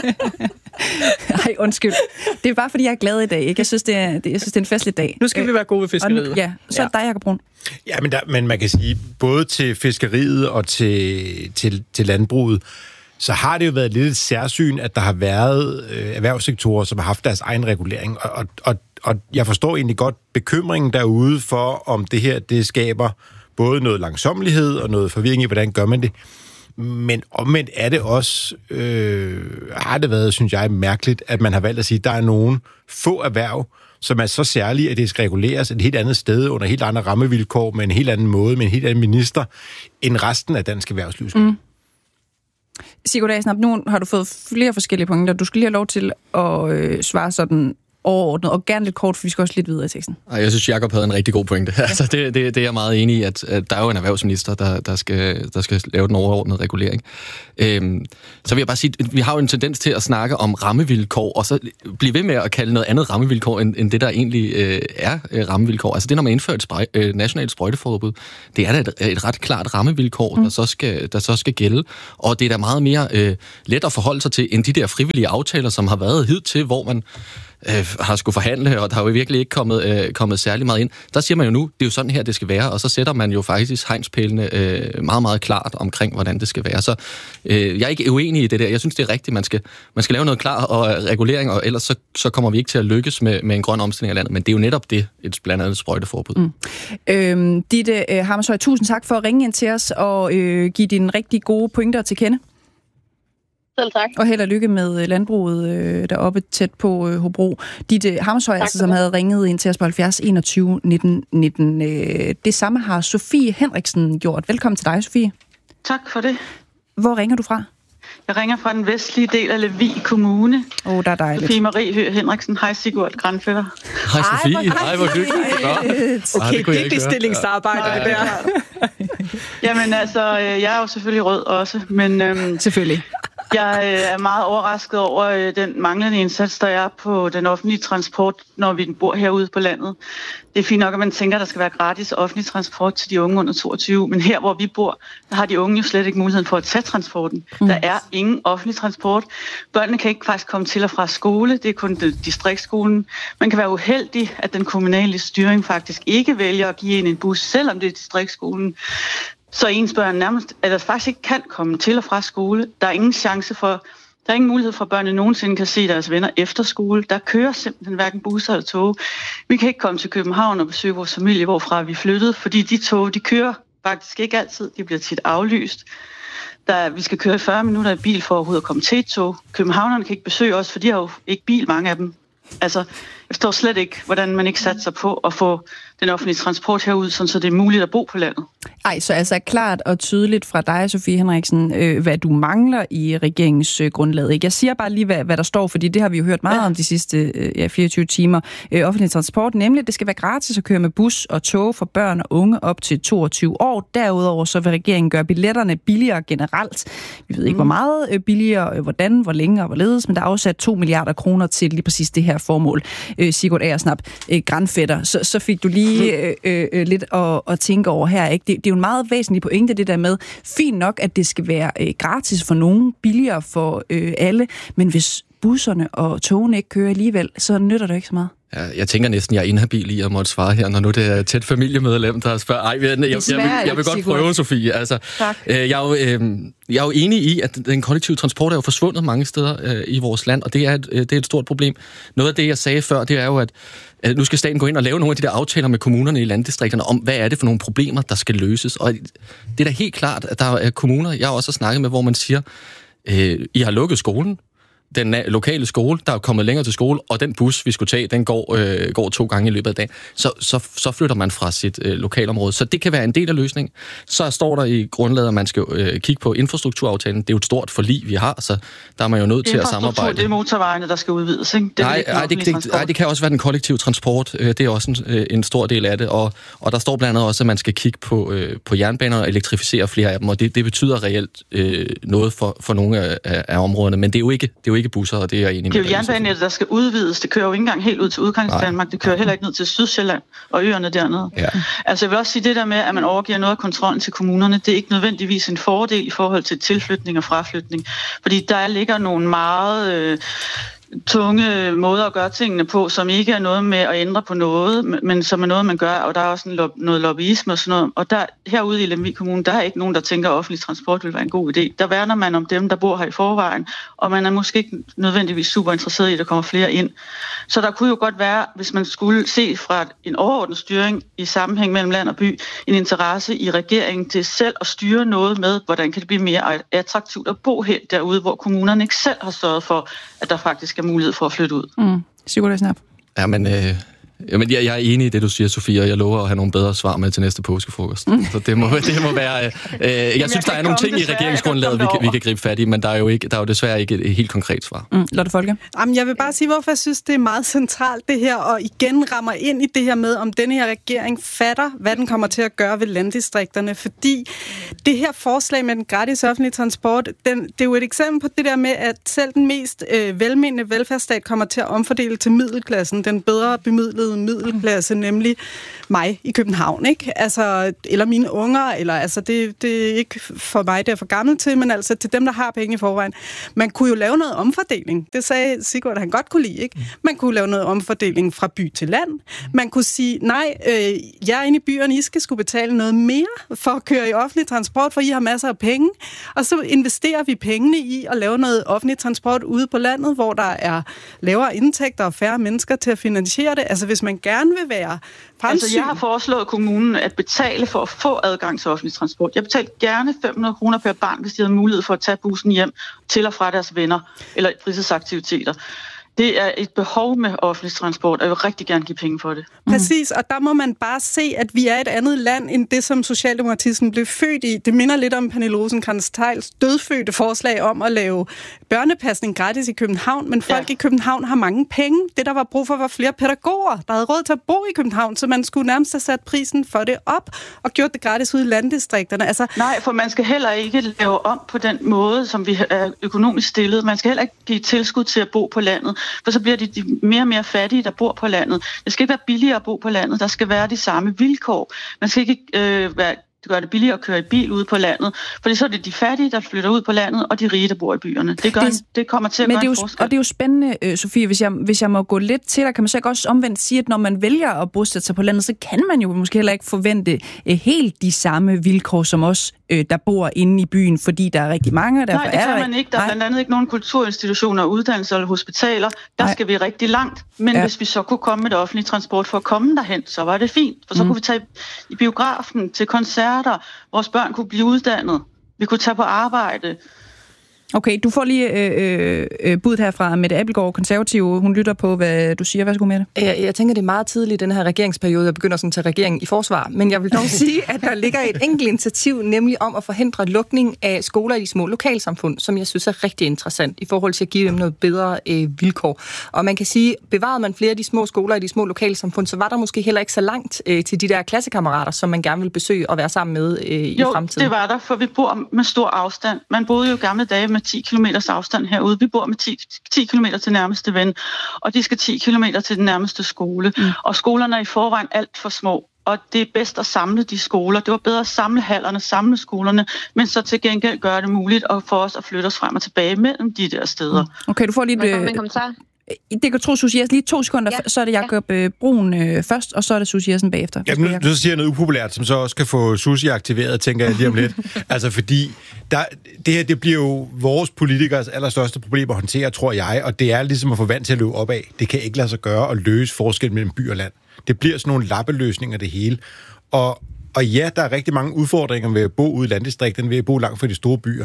Ej, undskyld. Det er bare fordi, jeg er glad i dag, ikke? Jeg synes, det er, det, jeg synes, det er en festlig dag. Nu skal vi være gode ved fiskeriet. Ja, så er det dig, Jakob Brun. Ja, men, der, men man kan sige, både til fiskeriet og til, til, til landbruget, så har det jo været lidt et særsyn, at der har været øh, erhvervssektorer, som har haft deres egen regulering. Og, og, og, og jeg forstår egentlig godt bekymringen derude for, om det her det skaber både noget langsommelighed og noget forvirring i, hvordan gør man det. Men omvendt er det også, øh, har det været, synes jeg, mærkeligt, at man har valgt at sige, at der er nogle få erhverv, som er så særlige, at det skal reguleres et helt andet sted, under helt andre rammevilkår, med en helt anden måde, med en helt anden minister, end resten af dansk erhvervsliv. Mm. Sigurd Agersnap, nu har du fået flere forskellige punkter. Du skal lige have lov til at øh, svare sådan overordnet, og gerne lidt kort, for vi skal også lidt videre i teksten. Ej, jeg synes, Jakob havde en rigtig god pointe. Ja. Altså, det, det, det er jeg meget enig i, at, at der er jo en erhvervsminister, der, der, skal, der skal lave den overordnede regulering. Øhm, så vil jeg bare sige, at vi har jo en tendens til at snakke om rammevilkår, og så blive ved med at kalde noget andet rammevilkår, end, end det, der egentlig øh, er øh, rammevilkår. Altså det, når man indfører et sprej, øh, nationalt sprøjteforbud, det er da et, et ret klart rammevilkår, mm. der, så skal, der så skal gælde. Og det er da meget mere øh, let at forholde sig til, end de der frivillige aftaler, som har været hidtil, hvor man øh, har skulle forhandle, og der har jo virkelig ikke kommet, øh, kommet særlig meget ind. Der siger man jo nu, det er jo sådan her, det skal være, og så sætter man jo faktisk hegnspælene øh, meget, meget klart omkring, hvordan det skal være. Så øh, jeg er ikke uenig i det der. Jeg synes, det er rigtigt. Man skal, man skal lave noget klar og regulering, og ellers så, så kommer vi ikke til at lykkes med, med en grøn omstilling af landet. Men det er jo netop det, et blandt andet sprøjteforbud. Mm. Øhm, Ditte øh, Hammershøi, tusind tak for at ringe ind til os og øh, give dine rigtig gode pointer til kende. Selv tak. Og held og lykke med landbruget øh, deroppe tæt på øh, Hobro. Ditte Hammershøi, altså, som havde ringet ind til os på halvfjerds enogtyve nitten nitten. Øh, det samme har Sofie Henriksen gjort. Velkommen til dig, Sofie. Tak for det. Hvor ringer du fra? Jeg ringer fra den vestlige del af Lemvig Kommune. Åh, oh, der er dejligt. Sofie Marie Høgh Henriksen. Hej Sigurd Granfætter. Hej Sofie. Hej, hvor hyggeligt. Okay, det er bestillingsarbejde, det der. Jamen altså, jeg er jo selvfølgelig rød også, men øhm, selvfølgelig. Jeg øh, er meget overrasket over øh, den manglende indsats, der er på den offentlige transport, når vi bor herude på landet. Det er fint nok, at man tænker, at der skal være gratis offentlig transport til de unge under toogtyve, men her, hvor vi bor, der har de unge jo slet ikke muligheden for at tage transporten. Mm. Der er ingen offentlig transport. Børnene kan ikke faktisk komme til og fra skole. Det er kun distriktsskolen. Man kan være uheldig, at den kommunale styring faktisk ikke vælger at give en en bus, selvom det er distriktsskolen. Så ens børn nærmest, at der faktisk ikke kan komme til og fra skole. Der er ingen chance for, der er ingen mulighed for, at børnene nogensinde kan se deres venner efter skole. Der kører simpelthen hverken busser eller tog. Vi kan ikke komme til København og besøge vores familie, hvorfra vi flyttede, fordi de tog, de kører faktisk ikke altid. De bliver tit aflyst. Der, vi skal køre i fyrre minutter i bil for overhovedet at komme til et tog. Københavnerne kan ikke besøge os, for de har jo ikke bil, mange af dem. Altså, jeg forstår slet ikke, hvordan man ikke satser på at få den offentlige transport herud, sådan så det er muligt at bo på landet. Ej, så altså klart og tydeligt fra dig, Sofie Henriksen, øh, hvad du mangler i regeringsgrundlaget. Ikke? Jeg siger bare lige, hvad, hvad der står, fordi det har vi jo hørt meget ja. om de sidste øh, ja, fireogtyve timer. Øh, offentlig transport, nemlig at det skal være gratis at køre med bus og tog for børn og unge op til toogtyve år. Derudover så vil regeringen gøre billetterne billigere generelt. Vi ved ikke, mm. hvor meget øh, billigere, øh, hvordan, hvor længe og hvorledes, men der er afsat to milliarder kroner til lige præcis det her formål. Øh, Sigurd Agersnap, øh, grandfætter, så, så fik du lige øh, øh, lidt at, at tænke over her. Ikke? Det, det er jo en meget væsentlig pointe, det der med, fint nok, at det skal være øh, gratis for nogen, billigere for øh, alle, men hvis busserne og togene ikke kører alligevel, så nytter det ikke så meget. Ja, jeg tænker næsten, jeg er inhabil i at måtte svare her, når nu det er tæt familiemedlem, der spørger. Ej, jeg, jeg, jeg, jeg, vil, jeg vil godt prøve, Sofie. Altså, øh, jeg, er jo, øh, jeg er jo enig i, at den kollektive transport er jo forsvundet mange steder øh, i vores land, og det er, et, det er et stort problem. Noget af det, jeg sagde før, det er jo, at øh, nu skal staten gå ind og lave nogle af de der aftaler med kommunerne i landdistrikterne om, hvad er det for nogle problemer, der skal løses. Og det er da helt klart, at der er kommuner, jeg også har snakket med, hvor man siger, øh, I har lukket skolen, den lokale skole, der er kommet længere til skole, og den bus, vi skulle tage, den går, øh, går to gange i løbet af dagen, så, så, så flytter man fra sit øh, lokalområde. Så det kan være en del af løsningen. Så står der i grundlaget, at man skal øh, kigge på infrastrukturaftalen. Det er jo et stort forlig, vi har, så der er man jo nødt til at samarbejde. Det er motorvejene, der skal udvides, ikke? Det nej, nej, det, det, nej, det kan også være den kollektive transport. Det er også en, en stor del af det, og, og der står blandt andet også, at man skal kigge på, øh, på jernbaner og elektrificere flere af dem, og det, det betyder reelt øh, noget for, for nogle af, af, af områderne, men det er jo ikke, det er jo ikke busser, og det er enig med. Det er jo jernbanenettet, der skal udvides. Det kører jo ikke engang helt ud til udgangsdanmark. Det kører heller ikke ned til Sydsjælland og øerne dernede. Ja. Altså jeg vil også sige det der med, at man overgiver noget af kontrollen til kommunerne, det er ikke nødvendigvis en fordel i forhold til tilflytning og fraflytning. Fordi der ligger nogle meget øh, tunge måder at gøre tingene på, som ikke er noget med at ændre på noget, men som er noget, man gør, og der er også en lo- noget lobbyisme og sådan noget. Og der, herude i Lemvig Kommune, der er ikke nogen, der tænker, at offentlig transport vil være en god idé. Der værner man om dem, der bor her i forvejen, og man er måske ikke nødvendigvis super interesseret i, at der kommer flere ind. Så der kunne jo godt være, hvis man skulle se fra en overordnet styring i sammenhæng mellem land og by, en interesse i regeringen til selv at styre noget med, hvordan kan det blive mere attraktivt at bo helt derude, hvor kommunerne ikke selv har sørget for, at der faktisk er mulighed for at flytte ud. Mm. Sigurd Agersnap. Ja, men øh, jamen, jeg, jeg er enig i det, du siger, Sofie, og jeg lover at have nogle bedre svar med til næste påskefrokost. Mm. Så det må, det må være... Øh, jeg, jeg synes, der er nogle ting i regeringsgrundlaget, vi kan, vi kan gribe fat i, men der er jo, ikke, der er jo desværre ikke et helt konkret svar. Mm. Lotte Folke? Jamen, jeg vil bare sige, hvorfor jeg synes, det er meget centralt, det her, og igen rammer ind i det her med, om denne her regering fatter, hvad den kommer til at gøre ved landdistrikterne, fordi det her forslag med den gratis offentlige transport, den, det er jo et eksempel på det der med, at selv den mest øh, velmenende velfærdsstat kommer til at omfordele til middelklassen, den bedre bemidlede middelklasse, nemlig mig i København, ikke? Altså, eller mine unger, eller altså, det, det er ikke for mig, det er for gammel til, men altså til dem, der har penge i forvejen. Man kunne jo lave noget omfordeling. Det sagde Sigurd, at han godt kunne lide, ikke? Man kunne lave noget omfordeling fra by til land. Man kunne sige, nej, øh, jeg er inde i byerne, I skal skulle betale noget mere for at køre i offentlig transport, for I har masser af penge. Og så investerer vi pengene i at lave noget offentlig transport ude på landet, hvor der er lavere indtægter og færre mennesker til at finansiere det. Altså, hvis man gerne vil være fremsyn... Altså, jeg har foreslået kommunen at betale for at få adgang til offentlig transport. Jeg betalte gerne fem hundrede kroner per barn, hvis de havde mulighed for at tage bussen hjem til og fra deres venner eller fritidsaktiviteter. Det er et behov med offentlig transport, og jeg vil rigtig gerne give penge for det. Præcis, og der må man bare se, at vi er et andet land, end det, som Socialdemokratiet blev født i. Det minder lidt om Pernille Rosenkrantz-Theils dødfødte forslag om at lave børnepasning gratis i København, men folk ja. i København har mange penge. Det, der var brug for, var flere pædagoger, der havde råd til at bo i København, så man skulle nærmest have sat prisen for det op og gjort det gratis ude i landdistrikterne. Altså, Nej, for man skal heller ikke lave om på den måde, som vi er økonomisk stillet. Man skal heller ikke give tilskud til at bo på landet, for så bliver det de mere og mere fattige, der bor på landet. Det skal ikke være billigere at bo på landet. Der skal være de samme vilkår. Man skal ikke øh, være Det gør det billigere at køre i bil ude på landet, for så er det de fattige, der flytter ud på landet, og de rige, der bor i byerne. Det, gør, det, det kommer til at gøre en forskel. Og det er jo spændende, øh, Sofie, hvis jeg, hvis jeg må gå lidt til dig, kan man så ikke også omvendt sige, at når man vælger at bosætte sig på landet, så kan man jo måske heller ikke forvente øh, helt de samme vilkår som os, øh, der bor inde i byen, fordi der er rigtig mange, der Nej, det kan er man ikke. Der er blandt andet ikke nogen kulturinstitutioner, uddannelser eller hospitaler. Der Nej. skal vi rigtig langt. Men ja. hvis vi så kunne komme med det offentlige transport for at komme derhen, så var det fint. For så mm. kunne vi tage i biografen til koncerter. Vores børn kunne blive uddannet. Vi kunne tage på arbejde. Okay, du får lige øh, øh, bud her fra Mette Abildgaard, konservativ. Hun lytter på, hvad du siger. Værsgo, Mette. Jeg, jeg tænker, det er meget tidligt i den her regeringsperiode, jeg begynder sådan til regeringen i forsvar. Men jeg vil dog sige, at der ligger et enkelt initiativ, nemlig om at forhindre lukning af skoler i de små lokalsamfund, som jeg synes er rigtig interessant i forhold til at give dem noget bedre øh, vilkår. Og man kan sige, bevarede man flere af de små skoler i de små lokalsamfund, så var der måske heller ikke så langt øh, til de der klassekammerater, som man gerne vil besøge og være sammen med øh, i jo, fremtiden. Jo, det var der, for vi bor med stor afstand. Man boede jo gamle dage med ti kilometers afstand herude. Vi bor med ti kilometer til nærmeste ven, og de skal ti kilometer til den nærmeste skole. Mm. Og skolerne er i forvejen alt for små, og det er bedst at samle de skoler. Det var bedre at samle hallerne, samle skolerne, men så til gengæld gøre det muligt at få os at flytte os frem og tilbage mellem de der steder. Mm. Okay, du får lige et... kommentar. Det kan tro, Susie Jessen. Lige to sekunder, ja. Så er det Jacob ja. Brun øh, først, og så er det Susie Jessen bagefter. Ja, nu, nu siger jeg noget upopulært, som så også kan få Susie aktiveret, tænker jeg lige om lidt. Altså fordi, der, det her det bliver jo vores politikers allerstørste problem at håndtere, tror jeg, og det er ligesom at få vand til at løbe op af. Det kan ikke lade sig gøre at løse forskel mellem by og land. Det bliver sådan nogle lappeløsninger, det hele. Og, og ja, der er rigtig mange udfordringer ved at bo ude i landdistrikterne, ved at bo langt fra de store byer.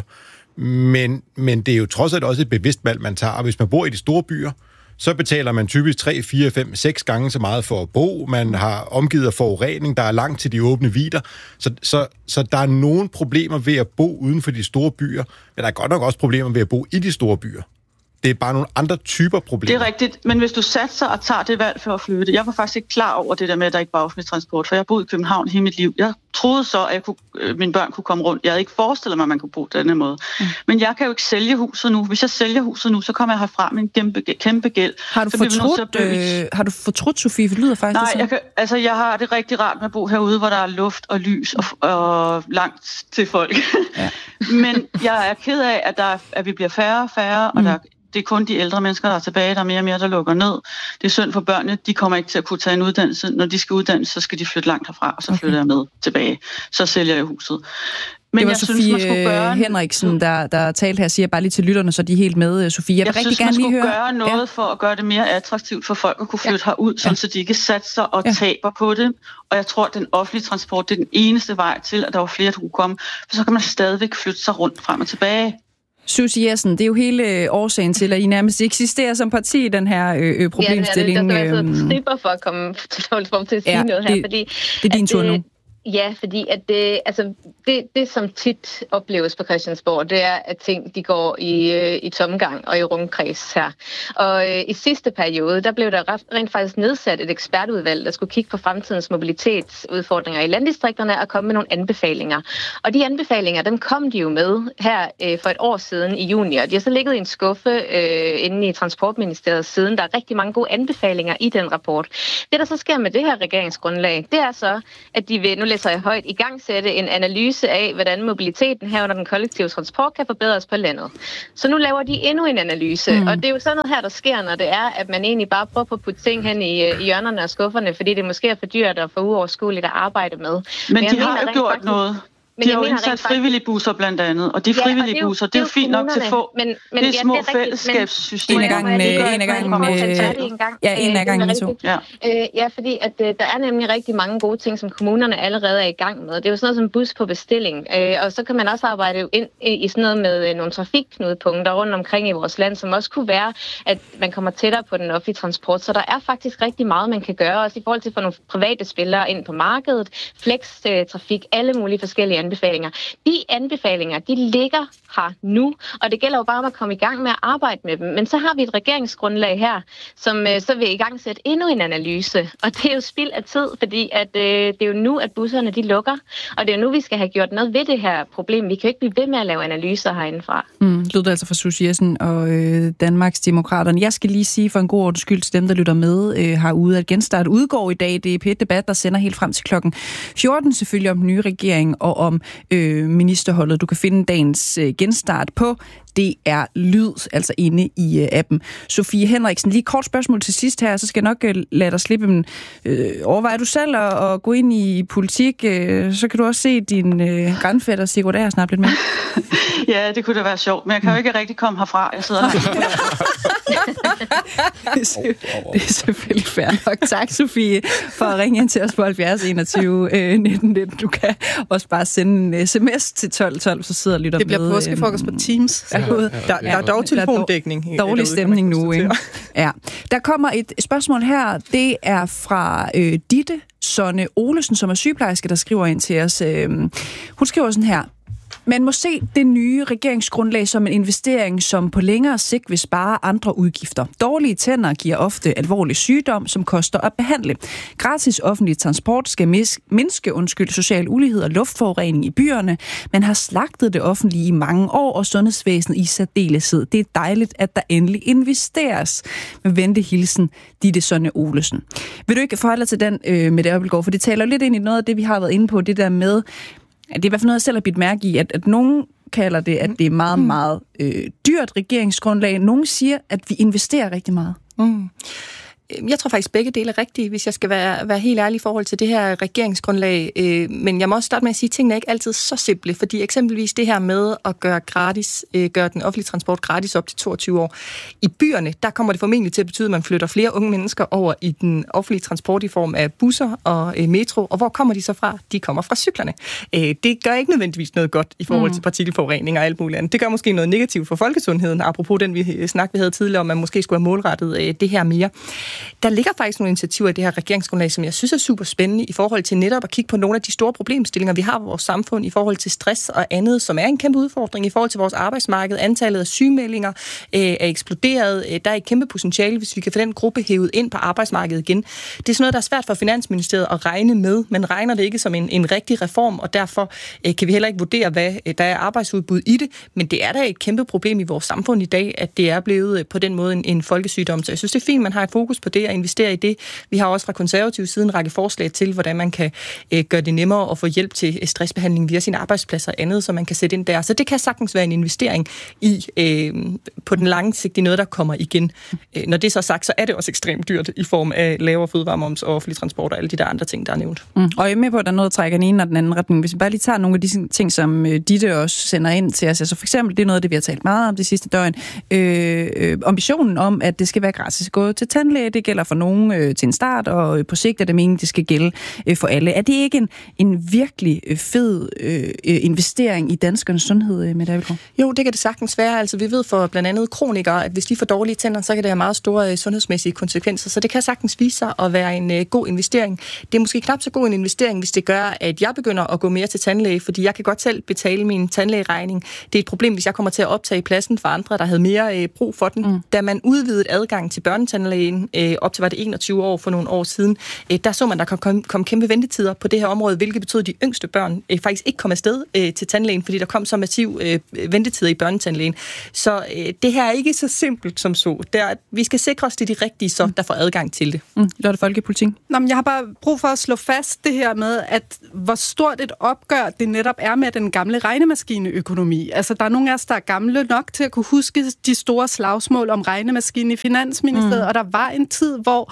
Men, men det er jo trods alt også et bevidst valg, man tager. Og hvis man bor i de store byer, så betaler man typisk tre, fire, fem, seks gange så meget for at bo. Man har omgivet af forurening, der er langt til de åbne vidder. Så, så, så der er nogle problemer ved at bo uden for de store byer, men der er godt nok også problemer ved at bo i de store byer. Det er bare nogle andre typer problemer. Det er rigtigt, men hvis du satser og tager det valg for at flytte, jeg var faktisk ikke klar over det der med, at der ikke var offentlig transport, for jeg har boet i København hele mit liv. Jeg troede så, at jeg kunne, øh, mine børn kunne komme rundt. Jeg havde ikke forestillet mig, at man kunne bo på denne måde. Mm. Men jeg kan jo ikke sælge huset nu. Hvis jeg sælger huset nu, så kommer jeg herfra med en kæmpe, kæmpe gæld. Har du, fortrudt, øh, har du fortrudt, Sofie? For det lyder faktisk Nej, jeg, kan, altså, jeg har det rigtig rart med at bo herude, hvor der er luft og lys og, og langt til folk. Ja. Men jeg er ked af, at, der, at vi bliver færre og færre, mm. og der det er kun de ældre mennesker, der er tilbage. Der er mere og mere, der lukker ned. Det er synd for børnene. De kommer ikke til at kunne tage en uddannelse. Når de skal uddannes, så skal de flytte langt herfra, og så flytter okay. jeg med tilbage. Så sælger jeg huset. Men det var jeg Sofie synes, man skulle gøre Henriksen, der, der talte her, siger bare lige til lytterne, så de er helt med. Sofie, jeg vil jeg rigtig synes, gerne lige høre. Jeg synes, man skulle gøre noget ja. for at gøre det mere attraktivt for folk at kunne flytte ja. herud, sådan, ja. så de ikke satser og ja. taber på det. Og jeg tror, at den offentlige transport, det er den eneste vej til, at der var flere, der kunne komme. For så kan man stadigvæk flytte sig rundt frem og tilbage. Susie Jessen, det er jo hele årsagen til, at I nærmest eksisterer som parti i den her øh, problemstilling. Ja, det er det. Der skal være tripper for at komme til, til at sige ja, noget her. Det, fordi, det er din tur nu. Ja, fordi at det, altså det, det, som tit opleves på Christiansborg, det er, at ting de går i, øh, i tomgang og i rundkreds her. Og øh, i sidste periode, der blev der rent faktisk nedsat et ekspertudvalg, der skulle kigge på fremtidens mobilitetsudfordringer i landdistrikterne og komme med nogle anbefalinger. Og de anbefalinger, dem kom de jo med her øh, for et år siden i juni, og de har så ligget i en skuffe øh, inde i Transportministeriet siden. Der er rigtig mange gode anbefalinger i den rapport. Det, der så sker med det her regeringsgrundlag, det er så, at de vil nu læser jeg højt, i gang sætte en analyse af, hvordan mobiliteten her under den kollektive transport kan forbedres på landet. Så nu laver de endnu en analyse, mm. og det er jo sådan noget her, der sker, når det er, at man egentlig bare prøver på at putte ting hen i, i hjørnerne og skufferne, fordi det måske er for dyrt og for uoverskueligt at arbejde med. Men, Men de har jo gjort faktisk noget. Men de har jo indsat frivillige busser blandt andet, og de ja, frivillige og busser, det er jo fint nok til at få. Men, men, det er små ja, fællesskabssystemer. En af gangen, en af gangen, ja, en af gangen, to. Ja. Øh, ja, fordi at, øh, der er nemlig rigtig mange gode ting, som kommunerne allerede er i gang med. Det er jo sådan noget som bus på bestilling, øh, og så kan man også arbejde ind i sådan noget med øh, nogle trafikknudepunkter rundt omkring i vores land, som også kunne være, at man kommer tættere på den offentlige transport. Så der er faktisk rigtig meget, man kan gøre, også i forhold til at få nogle private spillere ind på markedet, flex-trafik, alle mulige forskellige anbefalinger. De anbefalinger, de ligger her nu, og det gælder jo bare om at komme i gang med at arbejde med dem. Men så har vi et regeringsgrundlag her, som øh, så vil i gang sætte endnu en analyse, og det er jo spild af tid, fordi at, øh, det er jo nu, at busserne de lukker, og det er jo nu, vi skal have gjort noget ved det her problem. Vi kan jo ikke blive ved med at lave analyser herindefra. Mm, lød det altså fra Susie Jessen og øh, Danmarks Demokraterne. Jeg skal lige sige for en god ordens skyld til dem, der lytter med øh, herude, at Genstart udgår i dag. Det er P et Debat, der sender helt frem til klokken fjorten, selvfølgelig om den nye regering og om øh, ministerholdet. Du kan finde dagens øh, Genstart på D R Lyd, altså inde i øh, appen. Sofie Henriksen, lige kort spørgsmål til sidst her, så skal jeg nok øh, lade dig slippe dem. Øh, overvejer du selv at, at gå ind i politik, øh, så kan du også se din øh, grandfætter Sigurd Ager snart lidt med. Ja, det kunne da være sjovt, men jeg kan jo ikke rigtig komme herfra. Jeg sidder her. Det er selvfølgelig fair nok. Tak, Sofie, for at ringe ind til os på halvfjerds enogtyve nitten nitten. Du kan også bare sende en sms til tolv tolv, så sidder og lytter med. Det bliver påskefrokost på Teams. Ja, ja, ja. Der, der er dog telefondækning. Dårlig stemning nu, ikke? Ja. Der kommer et spørgsmål her. Det er fra øh, Ditte Sonne Olesen, som er sygeplejerske, der skriver ind til os. Øh, hun skriver sådan her. Man må se det nye regeringsgrundlag som en investering, som på længere sigt vil spare andre udgifter. Dårlige tænder giver ofte alvorlig sygdom, som koster at behandle. Gratis offentlig transport skal mindske undskyld, social ulighed og luftforurening i byerne. Man har slagtet det offentlige i mange år, og sundhedsvæsenet i særdeleshed. Det er dejligt, at der endelig investeres. Med venlig hilsen, Ditte Sonne Olesen. Vil du ikke forholde dig til den, øh, med det Abildgaard? For det taler lidt ind i noget af det, vi har været inde på, det der med, det er i hvert fald noget, jeg selv har bidt mærke i, at, at nogen kalder det, at det er meget, meget øh, dyrt regeringsgrundlag. Nogen siger, at vi investerer rigtig meget. Mm. Jeg tror faktisk, begge dele er rigtige, hvis jeg skal være, være helt ærlig i forhold til det her regeringsgrundlag. Øh, men jeg må også starte med at sige, at tingene er ikke altid så simple, fordi eksempelvis det her med at gøre, gratis, øh, gøre den offentlige transport gratis op til toogtyve år. I byerne, der kommer det formentlig til at betyde, at man flytter flere unge mennesker over i den offentlige transport i form af busser og øh, metro. Og hvor kommer de så fra? De kommer fra cyklerne. Øh, det gør ikke nødvendigvis noget godt i forhold til partikelforurening og alt muligt andet. Det gør måske noget negativt for folkesundheden, apropos den vi snak, vi havde tidligere om, at man måske skulle have målrettet øh, det her mere. Der ligger faktisk nogle initiativer i det her regeringsgrundlag, som jeg synes er super spændende i forhold til netop at kigge på nogle af de store problemstillinger, vi har i vores samfund i forhold til stress og andet, som er en kæmpe udfordring i forhold til vores arbejdsmarked. Antallet af sygemeldinger øh, er eksploderet. Der er et kæmpe potentiale, hvis vi kan få den gruppe hævet ind på arbejdsmarkedet igen. Det er sådan noget, der er svært for Finansministeriet at regne med. Man regner det ikke som en, en rigtig reform, og derfor øh, kan vi heller ikke vurdere, hvad øh, der er arbejdsudbud i det. Men det er da et kæmpe problem i vores samfund i dag, at det er blevet øh, på den måde en, en folkesygdom. Så jeg synes, det er fint, man har et fokus på det at investere i det. Vi har også fra konservativ side en række forslag til, hvordan man kan øh, gøre det nemmere at få hjælp til stressbehandling via sine arbejdspladser og andet, så man kan sætte ind der. Så det kan sagtens være en investering i øh, på den lange sigt i noget, der kommer igen. Øh, når det er så sagt, så er det også ekstremt dyrt i form af lavere fødevaremoms og offentlig transport og alle de der andre ting, der er nævnt. Mm. Og jeg er med på, at der er noget, der trækker den ene og den anden retning. Hvis vi bare lige tager nogle af de ting, som Ditte også sender ind til os. Altså for eksempel, det er noget af det, vi har talt meget om det sidste døgn. Øh, øh, ambitionen om, at det skal være gratis at gå til tandlæge, det gælder for nogen øh, til en start, og øh, på sigt er det meningen, det skal gælde øh, for alle. Er det ikke en, en virkelig øh, fed øh, investering i danskernes sundhed, øh, med Abildgaard? Jo, det kan det sagtens være. Altså, vi ved for blandt andet kronikere, at hvis de får dårlige tænder, så kan det have meget store øh, sundhedsmæssige konsekvenser. Så det kan sagtens vise sig at være en øh, god investering. Det er måske knap så god en investering, hvis det gør, at jeg begynder at gå mere til tandlæge, fordi jeg kan godt selv betale min tandlægeregning. Det er et problem, hvis jeg kommer til at optage pladsen for andre, der havde mere øh, brug for den. Mm. Da man udvidede adgang til børnetandlægen øh, op til var det enogtyve år for nogle år siden, øh, der så man, der kom, kom kæmpe ventetider på det her område, hvilket betød, at de yngste børn øh, faktisk ikke kom afsted øh, til tandlægen, fordi der kom så massiv øh, ventetider i børnetandlægen. Så øh, det her er ikke så simpelt som så. Der, vi skal sikre os, det er de rigtige, så der får adgang til det. Mm. Det er det folkepolitik. Nå, men jeg har bare brug for at slå fast det her med, at hvor stort et opgør det netop er med den gamle regnemaskineøkonomi. Altså, der er nogle af os, der er gamle nok til at kunne huske de store slagsmål om regnemaskinen i Finansministeriet, mm. og der var en tid, hvor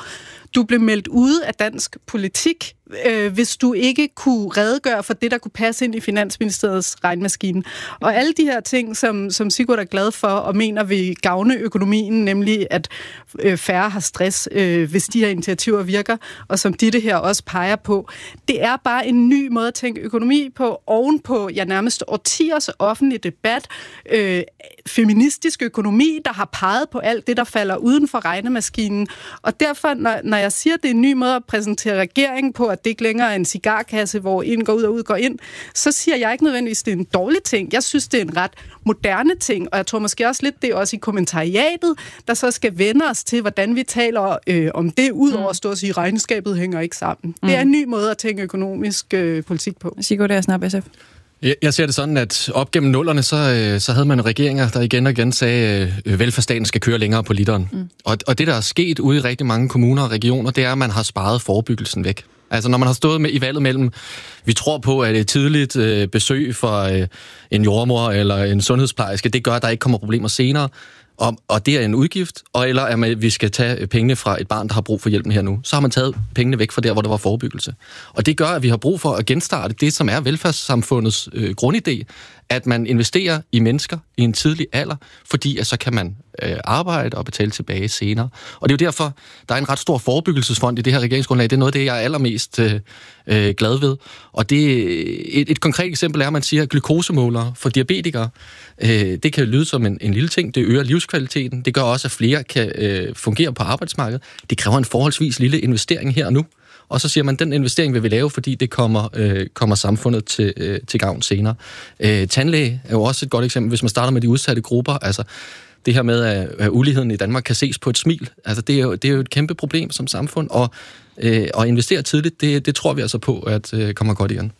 du blev meldt ude af dansk politik, øh, hvis du ikke kunne redegøre for det, der kunne passe ind i Finansministeriets regnmaskine. Og alle de her ting, som, som Sigurd er glad for og mener vil gavne økonomien, nemlig at øh, færre har stress, øh, hvis de her initiativer virker, og som Ditte her også peger på, det er bare en ny måde at tænke økonomi på, ovenpå ja, nærmest årtiers offentlig debat, øh, feministisk økonomi, der har peget på alt det, der falder uden for regnemaskinen. Og derfor, når, når jeg siger, at det er en ny måde at præsentere regeringen på, at det ikke længere er en cigarkasse, hvor en går ud og ud går ind, så siger jeg ikke nødvendigvis, at det er en dårlig ting. Jeg synes, det er en ret moderne ting, og jeg tror måske også lidt, det er også i kommentariatet, der så skal vende os til, hvordan vi taler øh, om det, udover at stå og sige, at regnskabet hænger ikke sammen. Mm. Det er en ny måde at tænke økonomisk øh, politik på. Sigurd, det er snart S F. Jeg ser det sådan, at op gennem nullerne, så, så havde man regeringer, der igen og igen sagde, at velfærdsstaten skal køre længere på literen. Mm. Og, og det, der er sket ude i rigtig mange kommuner og regioner, det er, at man har sparet forebyggelsen væk. Altså når man har stået med i valget mellem, vi tror på, at et tidligt øh, besøg for øh, en jordmor eller en sundhedsplejerske, det gør, at der ikke kommer problemer senere, og, og det er en udgift, og eller at vi skal tage pengene fra et barn, der har brug for hjælpen her nu. Så har man taget pengene væk fra der, hvor der var forebyggelse. Og det gør, at vi har brug for at genstarte det, som er velfærdssamfundets øh, grundidé, at man investerer i mennesker i en tidlig alder, fordi at så kan man øh, arbejde og betale tilbage senere. Og det er jo derfor, der er en ret stor forebyggelsesfond i det her regeringsgrundlag. Det er noget af det, jeg er allermest øh, øh, glad ved. Og det, et, et konkret eksempel er, at man siger, at glukosemålere for diabetikere, øh, det kan lyde som en, en lille ting. Det øger livskvaliteten. Det gør også, at flere kan øh, fungere på arbejdsmarkedet. Det kræver en forholdsvis lille investering her og nu. Og så siger man, at den investering vil vi lave, fordi det kommer, øh, kommer samfundet til, øh, til gavn senere. Øh, tandlæge er jo også et godt eksempel, hvis man starter med de udsatte grupper. Altså det her med, at, at uligheden i Danmark kan ses på et smil. Altså det er jo, det er jo et kæmpe problem som samfund. Og øh, at investere tidligt, det, det tror vi altså på, at øh, kommer godt igen.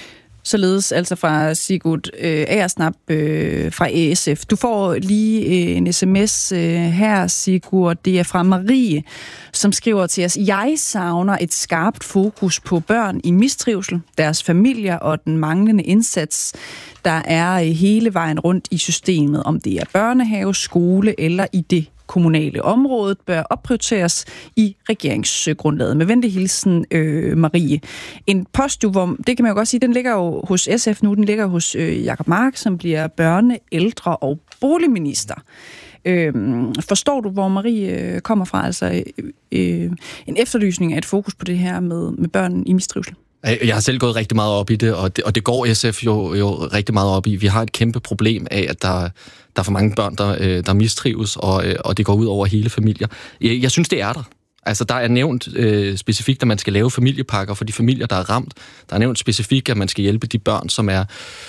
Således altså fra Sigurd øh, Agersnap øh, fra S F. Du får lige øh, en sms øh, her, Sigurd. Det er fra Marie, som skriver til os: Jeg savner et skarpt fokus på børn i mistrivsel, deres familier og den manglende indsats, der er hele vejen rundt i systemet, om det er børnehave, skole eller i det kommunale område, bør opprioriteres i regeringsgrundlaget. Med venlig hilsen, øh, Marie. En post, hvor, det kan man jo godt sige, den ligger jo hos S F nu, den ligger hos øh, Jacob Mark, som bliver børne-, ældre- og boligminister. Øh, forstår du, hvor Marie øh, kommer fra? Altså øh, en efterlysning af et fokus på det her med, med børn i mistrivsel. Jeg har selv gået rigtig meget op i det, og det, og det går S F jo, jo rigtig meget op i. Vi har et kæmpe problem af, at der, der er for mange børn, der, der mistrives, og, og det går ud over hele familier. Jeg, jeg synes, det er der. Altså, der er nævnt øh, specifikt, at man skal lave familiepakker for de familier, der er ramt. Der er nævnt specifikt, at man skal hjælpe de børn, som er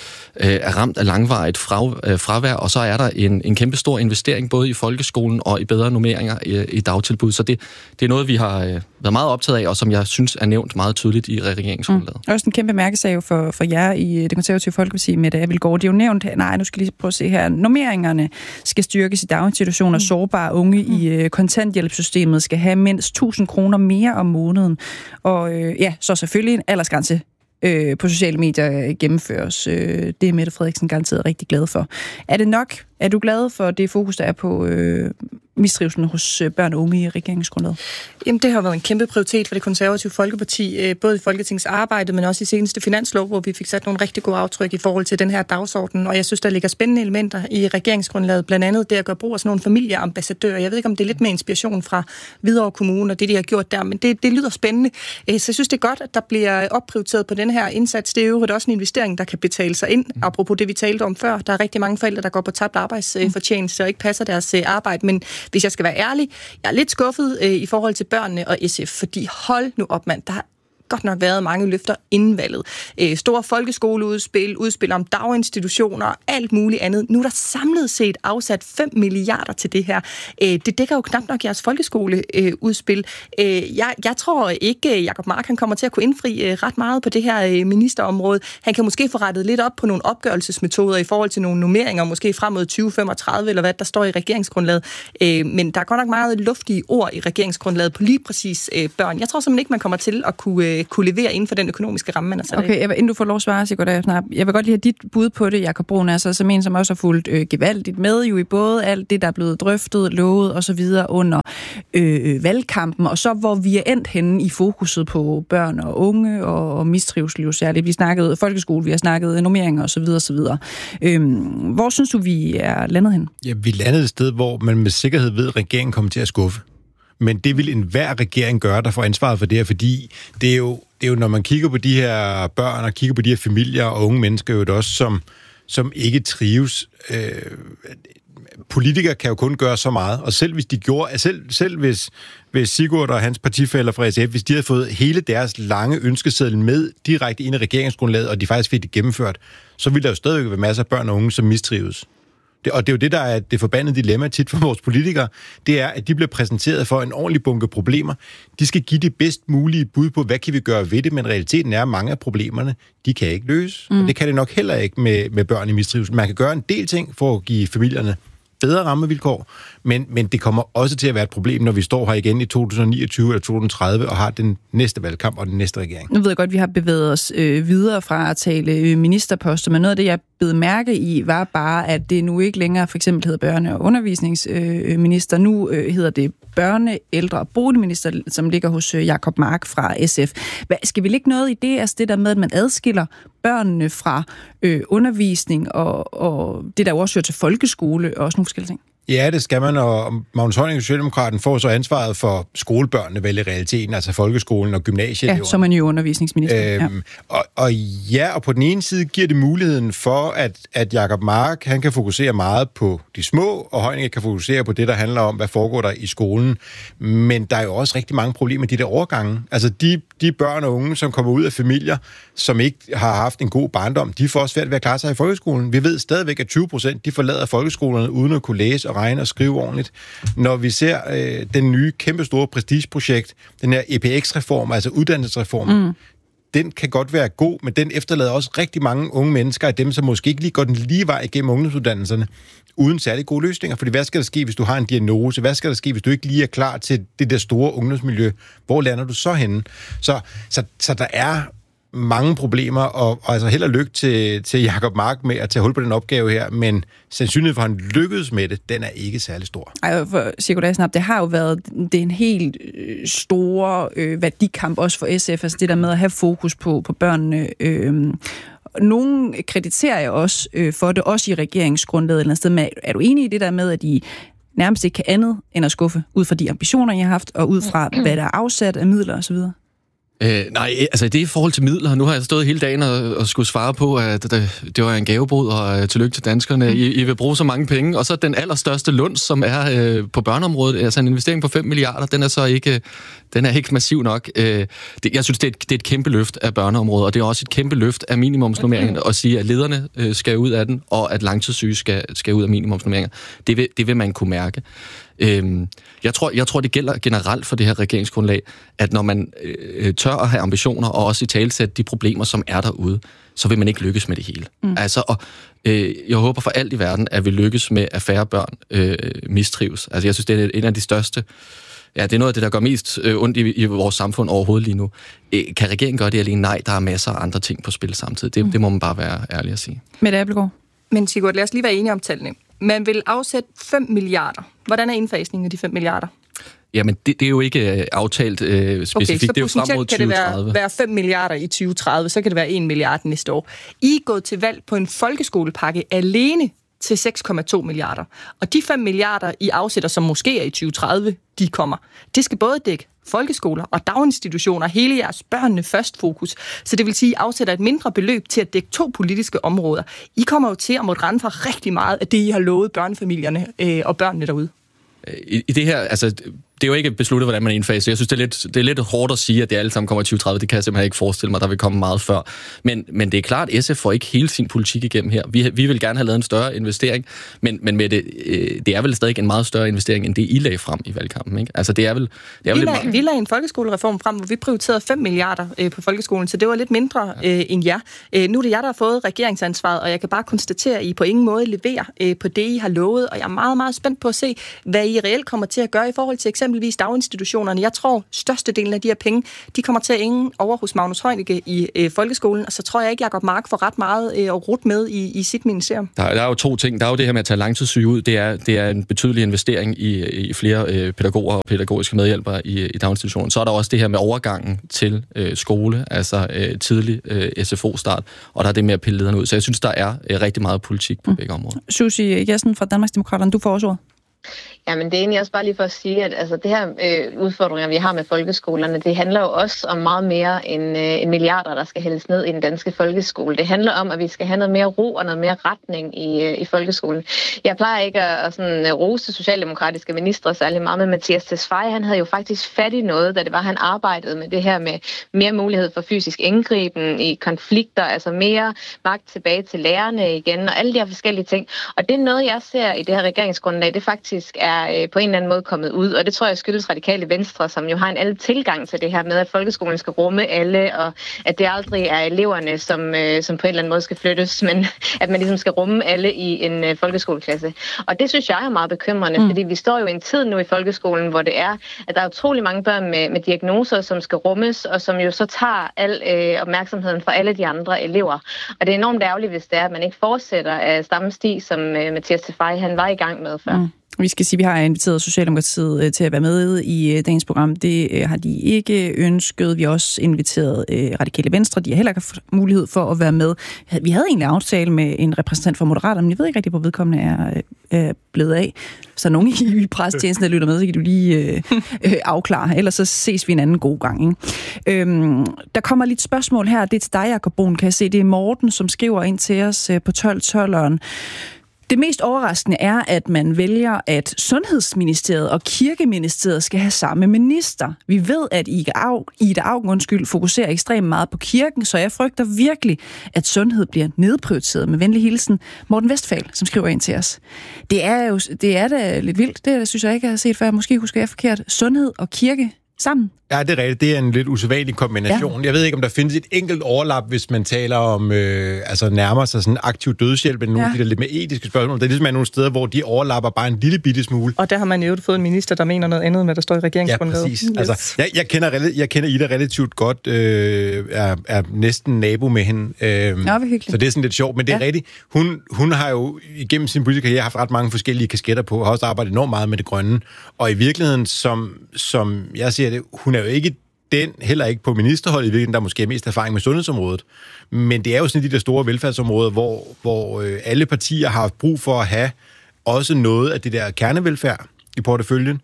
er ramt af langvarigt fravær, og så er der en, en kæmpe stor investering både i folkeskolen og i bedre normeringer i, i dagtilbud. Så det, det er noget, vi har været meget optaget af, og som jeg synes er nævnt meget tydeligt i regeringsgrundlaget. Mm. Også en kæmpe mærkesag for, for jer i Det Konservative Folkeparti, Mette Abildgaard. Det er jo nævnt, nej, nu skal jeg lige prøve at se her, normeringerne skal styrkes i daginstitutioner. Mm. Sårbare unge mm. i kontanthjælpssystemet skal have mindst tusind kroner mere om måneden. Og øh, ja, så selvfølgelig en aldersgrænse Øh, på sociale medier gennemføres. Øh, det er Mette Frederiksen garanteret rigtig glad for. Er det nok? Er du glad for det fokus, der er på øh, mistrivselen hos børn og unge i regeringsgrundlaget? Jamen, det har været en kæmpe prioritet for Det Konservative Folkeparti, både i Folketingets arbejde, men også i seneste finanslov, hvor vi fik sat nogle rigtig gode aftryk i forhold til den her dagsorden. Og jeg synes, der ligger spændende elementer i regeringsgrundlaget, blandt andet det at gøre brug af sådan nogle familieambassadører. Jeg ved ikke, om det er lidt mere inspiration fra Hvidovre Kommune og det, de har gjort der, men det, det lyder spændende. Så jeg synes, det er godt, at der bliver opprioriteret på den her indsats. Det er jo også en investering, der kan betale sig ind. Apropos det, vi talte om før, der er rigtig mange forældre, der går på tabt arbejdsfortjeneste og ikke passer deres arbejde, men hvis jeg skal være ærlig, jeg er lidt skuffet øh, i forhold til børnene og S F, fordi hold nu op, mand, der har godt nok været mange løfter inden valget. Øh, store folkeskoleudspil, udspil om daginstitutioner og alt muligt andet. Nu er der samlet set afsat fem milliarder til det her. Øh, det dækker jo knap nok jeres folkeskoleudspil. Øh, jeg, jeg tror ikke, Jacob Mark han kommer til at kunne indfri øh, ret meget på det her øh, ministerområde. Han kan måske få rettet lidt op på nogle opgørelsesmetoder i forhold til nogle nummeringer, måske frem mod tyve femogtredive, eller hvad der står i regeringsgrundlaget. Øh, men der er godt nok meget luftige ord i regeringsgrundlaget på lige præcis øh, børn. Jeg tror simpelthen ikke, man kommer til at kunne øh, kunne levere inden for den økonomiske ramme, man har sat. Okay, jeg vil, inden du får lov at svare, Sigurd, snart. Jeg vil godt lige have dit bud på det, Jakob Brun, altså som en, som også har fulgt øh, gevaldigt med jo i både alt det, der er blevet drøftet, lovet og så videre under øh, valgkampen, og så hvor vi er endt henne i fokuset på børn og unge og, og mistrivsel jo særligt. Vi snakkede folkeskole, vi har snakket normeringer og så videre og så videre. Øhm, hvor synes du, vi er landet hen? Ja, vi landede et sted, hvor man med sikkerhed ved, at regeringen kommer til at skuffe. Men det vil enhver regering gøre, der får ansvaret for det her, fordi det er jo, det er jo når man kigger på de her børn og kigger på de her familier og unge mennesker, jo det også, som, som ikke trives. Øh, politikere kan jo kun gøre så meget, og selv hvis de gjorde, selv, selv hvis, hvis Sigurd og hans partifæller fra S F, hvis de havde fået hele deres lange ønskeseddel med direkte ind i regeringsgrundlaget, og de faktisk fik det gennemført, så ville der jo stadigvæk være masser af børn og unge, som mistrives. Det, og det er jo det, der er det forbandede dilemma tit for vores politikere, det er, at de bliver præsenteret for en ordentlig bunke problemer. De skal give det bedst mulige bud på, hvad kan vi gøre ved det, men realiteten er, at mange af problemerne, de kan ikke løse. Mm. Og det kan det nok heller ikke med, med børn i mistrivsel. Man kan gøre en del ting for at give familierne bedre rammevilkår, men, men det kommer også til at være et problem, når vi står her igen i to tusind niogtyve eller to tusind tredive og har den næste valgkamp og den næste regering. Nu ved jeg godt, at vi har bevæget os øh, videre fra at tale ministerposter, men noget af det, jeg bed mærke i, var bare, at det nu ikke længere for eksempel hedder børne- og undervisningsminister. Nu øh, hedder det børne-, ældre- og boligminister, som ligger hos øh, Jacob Mark fra S F. Hvad, skal vi lægge noget i det, altså det der med, at man adskiller børnene fra øh, undervisning og, og det, der også hører til folkeskole og sådan nogle forskellige ting? Ja, det skal man, og Magnus Heunicke, Socialdemokraten, får så ansvaret for skolebørnene vel i realiteten, altså folkeskolen og gymnasiet. Ja, som er ny undervisningsminister. Øhm, ja. Og, og ja, og på den ene side giver det muligheden for, at, at Jacob Mark, han kan fokusere meget på de små, og Heunicke kan fokusere på det, der handler om, hvad foregår der i skolen. Men der er jo også rigtig mange problemer med de der overgange. Altså de, de børn og unge, som kommer ud af familier, som ikke har haft en god barndom, de får også svært ved at klare sig i folkeskolen. Vi ved stadigvæk, at tyve procent de forlader folkeskolerne uden at kunne læse og regne og skrive ordentligt. Når vi ser øh, den nye, kæmpestore prestigeprojekt, den her E P X-reform, altså uddannelsesreformen, mm. den kan godt være god, men den efterlader også rigtig mange unge mennesker af dem, som måske ikke lige går den lige vej igennem ungdomsuddannelserne, uden særlig gode løsninger. Fordi hvad skal der ske, hvis du har en diagnose? Hvad skal der ske, hvis du ikke lige er klar til det der store ungdomsmiljø? Hvor lander du så henne? Så, så, så der er mange problemer, og, og altså held og lykke til, til Jacob Mark med at tage hul på den opgave her, men sandsynligheden for, at han lykkedes med det, den er ikke særlig stor. Ej, for Sigurd Asnap, det har jo været det er en helt øh, store øh, værdikamp også for S F, altså det der med at have fokus på, på børnene. Øh, Nogle krediterer jeg også øh, for det, også i regeringsgrundlaget eller andet sted. Men er du enig i det der med, at I nærmest ikke kan andet end at skuffe ud fra de ambitioner, I har haft, og ud fra, hvad der er afsat af midler osv.? Øh, nej, altså det er i forhold til midler. Nu har jeg stået hele dagen og, og skulle svare på, at det, det var en gavebod, og uh, tillykke til danskerne. I, I vil bruge så mange penge. Og så den allerstørste lunds, som er uh, på børneområdet, altså en investering på fem milliarder, den er så ikke, den er ikke massiv nok. Uh, det, jeg synes, det er, et, det er et kæmpe løft af børneområdet, og det er også et kæmpe løft af minimumsnormeringen, at sige, at lederne uh, skal ud af den, og at langtidssyge skal, skal ud af minimumsnormeringer. Det vil, det vil man kunne mærke. Øhm, jeg, tror, jeg tror, det gælder generelt for det her regeringsgrundlag, at når man øh, tør at have ambitioner, og også i talesætte de problemer, som er derude, så vil man ikke lykkes med det hele. Mm. Altså, og, øh, jeg håber for alt i verden, at vi lykkes med, at færre børn øh, mistrives. Altså, jeg synes, det er en af de største. Ja, det er noget af det, der gør mest øh, ondt i, i vores samfund overhovedet lige nu. Øh, kan regeringen gøre det alene? Nej, der er masser af andre ting på spil samtidig. Det, mm. det må man bare være ærlig at sige. Mette Abildgaard. Men Sigurd, lad os lige være enige om tallene. Man vil afsætte fem milliarder. Hvordan er indfasningen af de fem milliarder? Jamen, det, det er jo ikke aftalt øh, specifikt. Okay, så det er jo frem mod kan det være, være fem milliarder i tyve tredive, så kan det være en milliard næste år. I er gået til valg på en folkeskolepakke alene til seks komma to milliarder. Og de fem milliarder, I afsætter, som måske er i tyve tredive, de kommer. Det skal både dække folkeskoler og daginstitutioner, hele jeres børnene først fokus. Så det vil sige, at I afsætter et mindre beløb til at dække to politiske områder. I kommer jo til at måtte rende fra rigtig meget af det, I har lovet børnefamilierne øh, og børnene derude. I, i det her, altså, det er jo ikke besluttet, hvordan man indfaser. Jeg synes, det er, lidt, det er lidt hårdt at sige, at det alle sammen kommer i tyve tredive. Det kan jeg simpelthen ikke forestille mig, der vil komme meget før. Men, men det er klart, at S F får ikke hele sin politik igennem her. Vi, vi vil gerne have lavet en større investering, men, men med det, øh, det er vel stadig en meget større investering, end det I lagde frem i valgkampen. Ikke? Altså, det er vel, det er vi, vel lag, vi lagde en folkeskolereform frem, hvor vi prioriterede fem milliarder øh, på folkeskolen, så det var lidt mindre øh, end jer. Øh, nu er det jer, der har fået regeringsansvaret, og jeg kan bare konstatere, at I på ingen måde leverer øh, på det, I har lovet, og jeg er meget, meget spændt på at se, hvad I reelt kommer til at gøre i forhold til eksempel eksempelvis daginstitutionerne. Jeg tror, størstedelen af de her penge, de kommer til at ende over hos Magnus Heunicke i øh, folkeskolen, og så tror jeg ikke, Jacob Mark får ret meget øh, at rute med i, i sit ministerium. Der, der er jo to ting. Der er jo det her med at tage langtidssyge ud. Det er, det er en betydelig investering i, i flere øh, pædagoger og pædagogiske medhjælpere i, i daginstitutionen. Så er der også det her med overgangen til øh, skole, altså øh, tidlig øh, S F O-start, og der er det med at pille lederne ud. Så jeg synes, der er øh, rigtig meget politik på mm. begge områder. Susie Jessen fra Danmarksdemokraterne, du får også ord. Ja, men det er egentlig også bare lige for at sige, at altså, det her øh, udfordringer, vi har med folkeskolerne, det handler jo også om meget mere end, øh, end milliarder, der skal hældes ned i den danske folkeskole. Det handler om, at vi skal have noget mere ro og noget mere retning i, øh, i folkeskolen. Jeg plejer ikke at, at sådan, rose socialdemokratiske ministre særlig meget, med Mattias Tesfaye. Han havde jo faktisk fat i noget, da det var, han arbejdede med det her med mere mulighed for fysisk indgriben i konflikter, altså mere magt tilbage til lærerne igen, og alle de her forskellige ting. Og det er noget, jeg ser i det her regeringsgrundlag, det faktisk er på en eller anden måde kommet ud, og det tror jeg skyldes Radikale Venstre, som jo har en alle tilgang til det her med, at folkeskolen skal rumme alle, og at det aldrig er eleverne, som, som på en eller anden måde skal flyttes, men at man ligesom skal rumme alle i en uh, folkeskoleklasse. Og det synes jeg er meget bekymrende, mm. fordi vi står jo i en tid nu i folkeskolen, hvor det er, at der er utrolig mange børn med, med diagnoser, som skal rummes, og som jo så tager al øh, opmærksomheden fra alle de andre elever. Og det er enormt ærgerligt, hvis det er, at man ikke fortsætter af samme sti, som øh, Mattias Tesfaye, han var i gang med før. Mm. Vi skal sige, at vi har inviteret Socialdemokratiet til at være med i dagens program. Det har de ikke ønsket. Vi har også inviteret Radikale Venstre. De har heller ikke haft mulighed for at være med. Vi havde egentlig aftale med en repræsentant for Moderaterne, men jeg ved ikke rigtig, hvor vedkommende er, er blevet af. Så nogen i presstjenesten, der lytter med, så kan du lige øh, øh, afklare. Ellers så ses vi en anden god gang. Ikke? Øhm, der kommer lidt spørgsmål her. Det er til dig, Jacob Brun, kan jeg se. Det er Morten, som skriver ind til os på tolv tolveren. Det mest overraskende er, at man vælger, at Sundhedsministeriet og Kirkeministeriet skal have samme minister. Vi ved, at Ida Auken undskyld, fokuserer ekstremt meget på kirken, så jeg frygter virkelig, at sundhed bliver nedprioriteret. Med venlig hilsen, Morten Westphal, som skriver ind til os. Det er jo det er da lidt vildt. Det synes jeg ikke, jeg har set før. Måske husker jeg forkert. Sundhed og kirke sammen. Ja, det er rigtigt. Det er en lidt usædvanlig kombination. Ja. Jeg ved ikke, om der findes et enkelt overlap, hvis man taler om, øh, altså nærmer sig sådan aktiv dødshjælp, end nogle ja. af de der lidt mere etiske spørgsmål. Der er ligesom nogle steder, hvor de overlapper bare en lille bitte smule. Og der har man jo fået en minister, der mener noget andet, med der står i regeringsgrundlaget. Ja, præcis. Yes. Altså, jeg, jeg, kender, jeg kender Ida relativt godt, øh, er, er næsten nabo med hende. Øh, ja, så det er sådan lidt sjovt, men det er ja. rigtigt. Hun, hun har jo igennem sin politiske karriere haft ret mange forskellige kasketter på, har også arbejdet enormt meget med det grønne. Og i virkeligheden, som, som jeg siger det, hun er jo ikke den, heller ikke på ministerholdet i virkeligheden, der måske er mest erfaring med sundhedsområdet. Men det er jo sådan de der store velfærdsområder, hvor, hvor øh, alle partier har haft brug for at have også noget af det der kernevelfærd i porteføljen.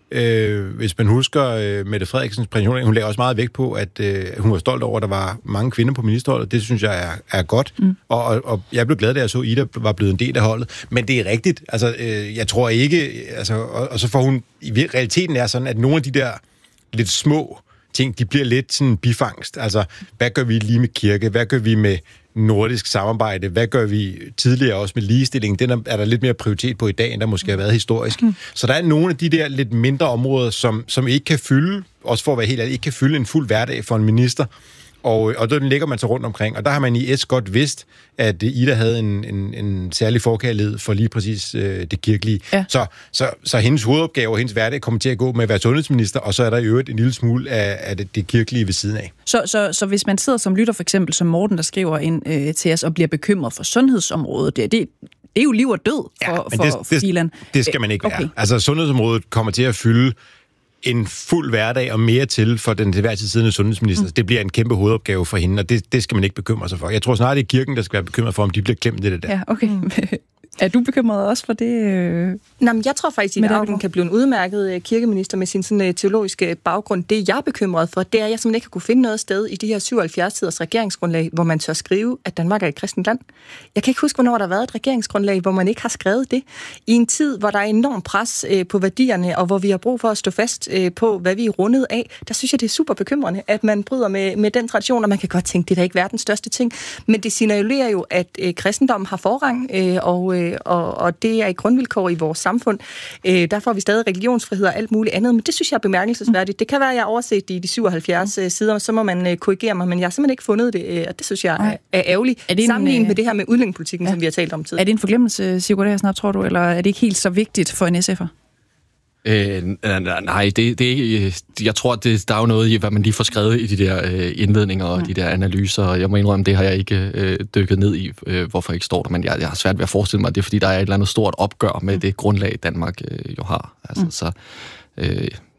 Øh, hvis man husker øh, Mette Frederiksens præsentation, hun lagde også meget vægt på, at øh, hun var stolt over, at der var mange kvinder på ministerholdet. Det synes jeg er, er godt. Mm. Og, og, og jeg blev glad, da jeg så, Ida var blevet en del af holdet. Men det er rigtigt. Altså, øh, jeg tror ikke... Altså, og, og så får hun... I realiteten er sådan, at nogle af de der lidt små ting, de bliver lidt sådan bifangst. Altså, hvad gør vi lige med kirke? Hvad gør vi med nordisk samarbejde? Hvad gør vi tidligere også med ligestilling? Den er, er der lidt mere prioritet på i dag, end der måske har været historisk. Mm. Så der er nogle af de der lidt mindre områder, som, som ikke kan fylde, også for at være helt ærlig, ikke kan fylde en fuld hverdag for en minister. Og, og den ligger man så rundt omkring. Og der har man i S godt vidst, at Ida havde en, en, en særlig forkærlighed for lige præcis øh, det kirkelige. Ja. Så, så, så hendes hovedopgave og hendes hverdag kommer til at gå med at være sundhedsminister, og så er der i øvrigt en lille smule af, af det, det kirkelige ved siden af. Så, så, så hvis man sidder som lytter, for eksempel som Morten, der skriver ind øh, til os og bliver bekymret for sundhedsområdet, det, det, det er jo liv og død for, ja, for, det, for Filan. Det, det skal man ikke okay. være. Altså sundhedsområdet kommer til at fylde en fuld hverdag og mere til for den til hver tid siddende sundhedsminister. Mm. Det bliver en kæmpe hovedopgave for hende, og det, det skal man ikke bekymre sig for. Jeg tror snart, det er kirken, der skal være bekymret for, om de bliver klemt i det der. Ja, okay. Mm. Er du bekymret også for det? Øh... Nå, men jeg tror faktisk, at Ida Auken kan blive en udmærket kirkeminister med sin sådan, teologiske baggrund. Det, jeg er bekymret for, det er, at jeg simpelthen ikke har kunne finde noget sted i de her syvoghalvfjerds siders regeringsgrundlag, hvor man tør skrive, at Danmark er et kristent land. Jeg kan ikke huske, hvornår der har været et regeringsgrundlag, hvor man ikke har skrevet det. I en tid, hvor der er enorm pres øh, på værdierne, og hvor vi har brug for at stå fast øh, på, hvad vi er rundet af, der synes jeg, det er super bekymrende, at man bryder med, med den tradition, og man kan godt tænke, det er da ikke verdens største ting. Men det signalerer jo, at øh, kristendommen har forrang, øh, og øh, Og, og det er et grundvilkår i vores samfund. Øh, der får vi stadig religionsfrihed og alt muligt andet, men det synes jeg er bemærkelsesværdigt. Det kan være, at jeg har overset det i de syvoghalvfjerds mm. sider, så må man øh, korrigere mig, men jeg har simpelthen ikke fundet det, og det synes jeg er, er ærgerligt. Er det sammenlignet en, med det her med udlændingepolitikken, ja. som vi har talt om tidligere. Er det en forglemmelse, Sigurd Agersnap, tror du, eller er det ikke helt så vigtigt for en S F'er? Øh, nej, det, det er ikke... Jeg tror, det, der er jo noget i, hvad man lige får skrevet i de der øh, indledninger og mm. de der analyser, og jeg må indrømme, det har jeg ikke øh, dykket ned i, øh, hvorfor ikke står der, men jeg, jeg har svært ved at forestille mig, at det er, fordi der er et eller andet stort opgør med mm. det grundlag, Danmark øh, jo har. Altså, mm. så... Øh,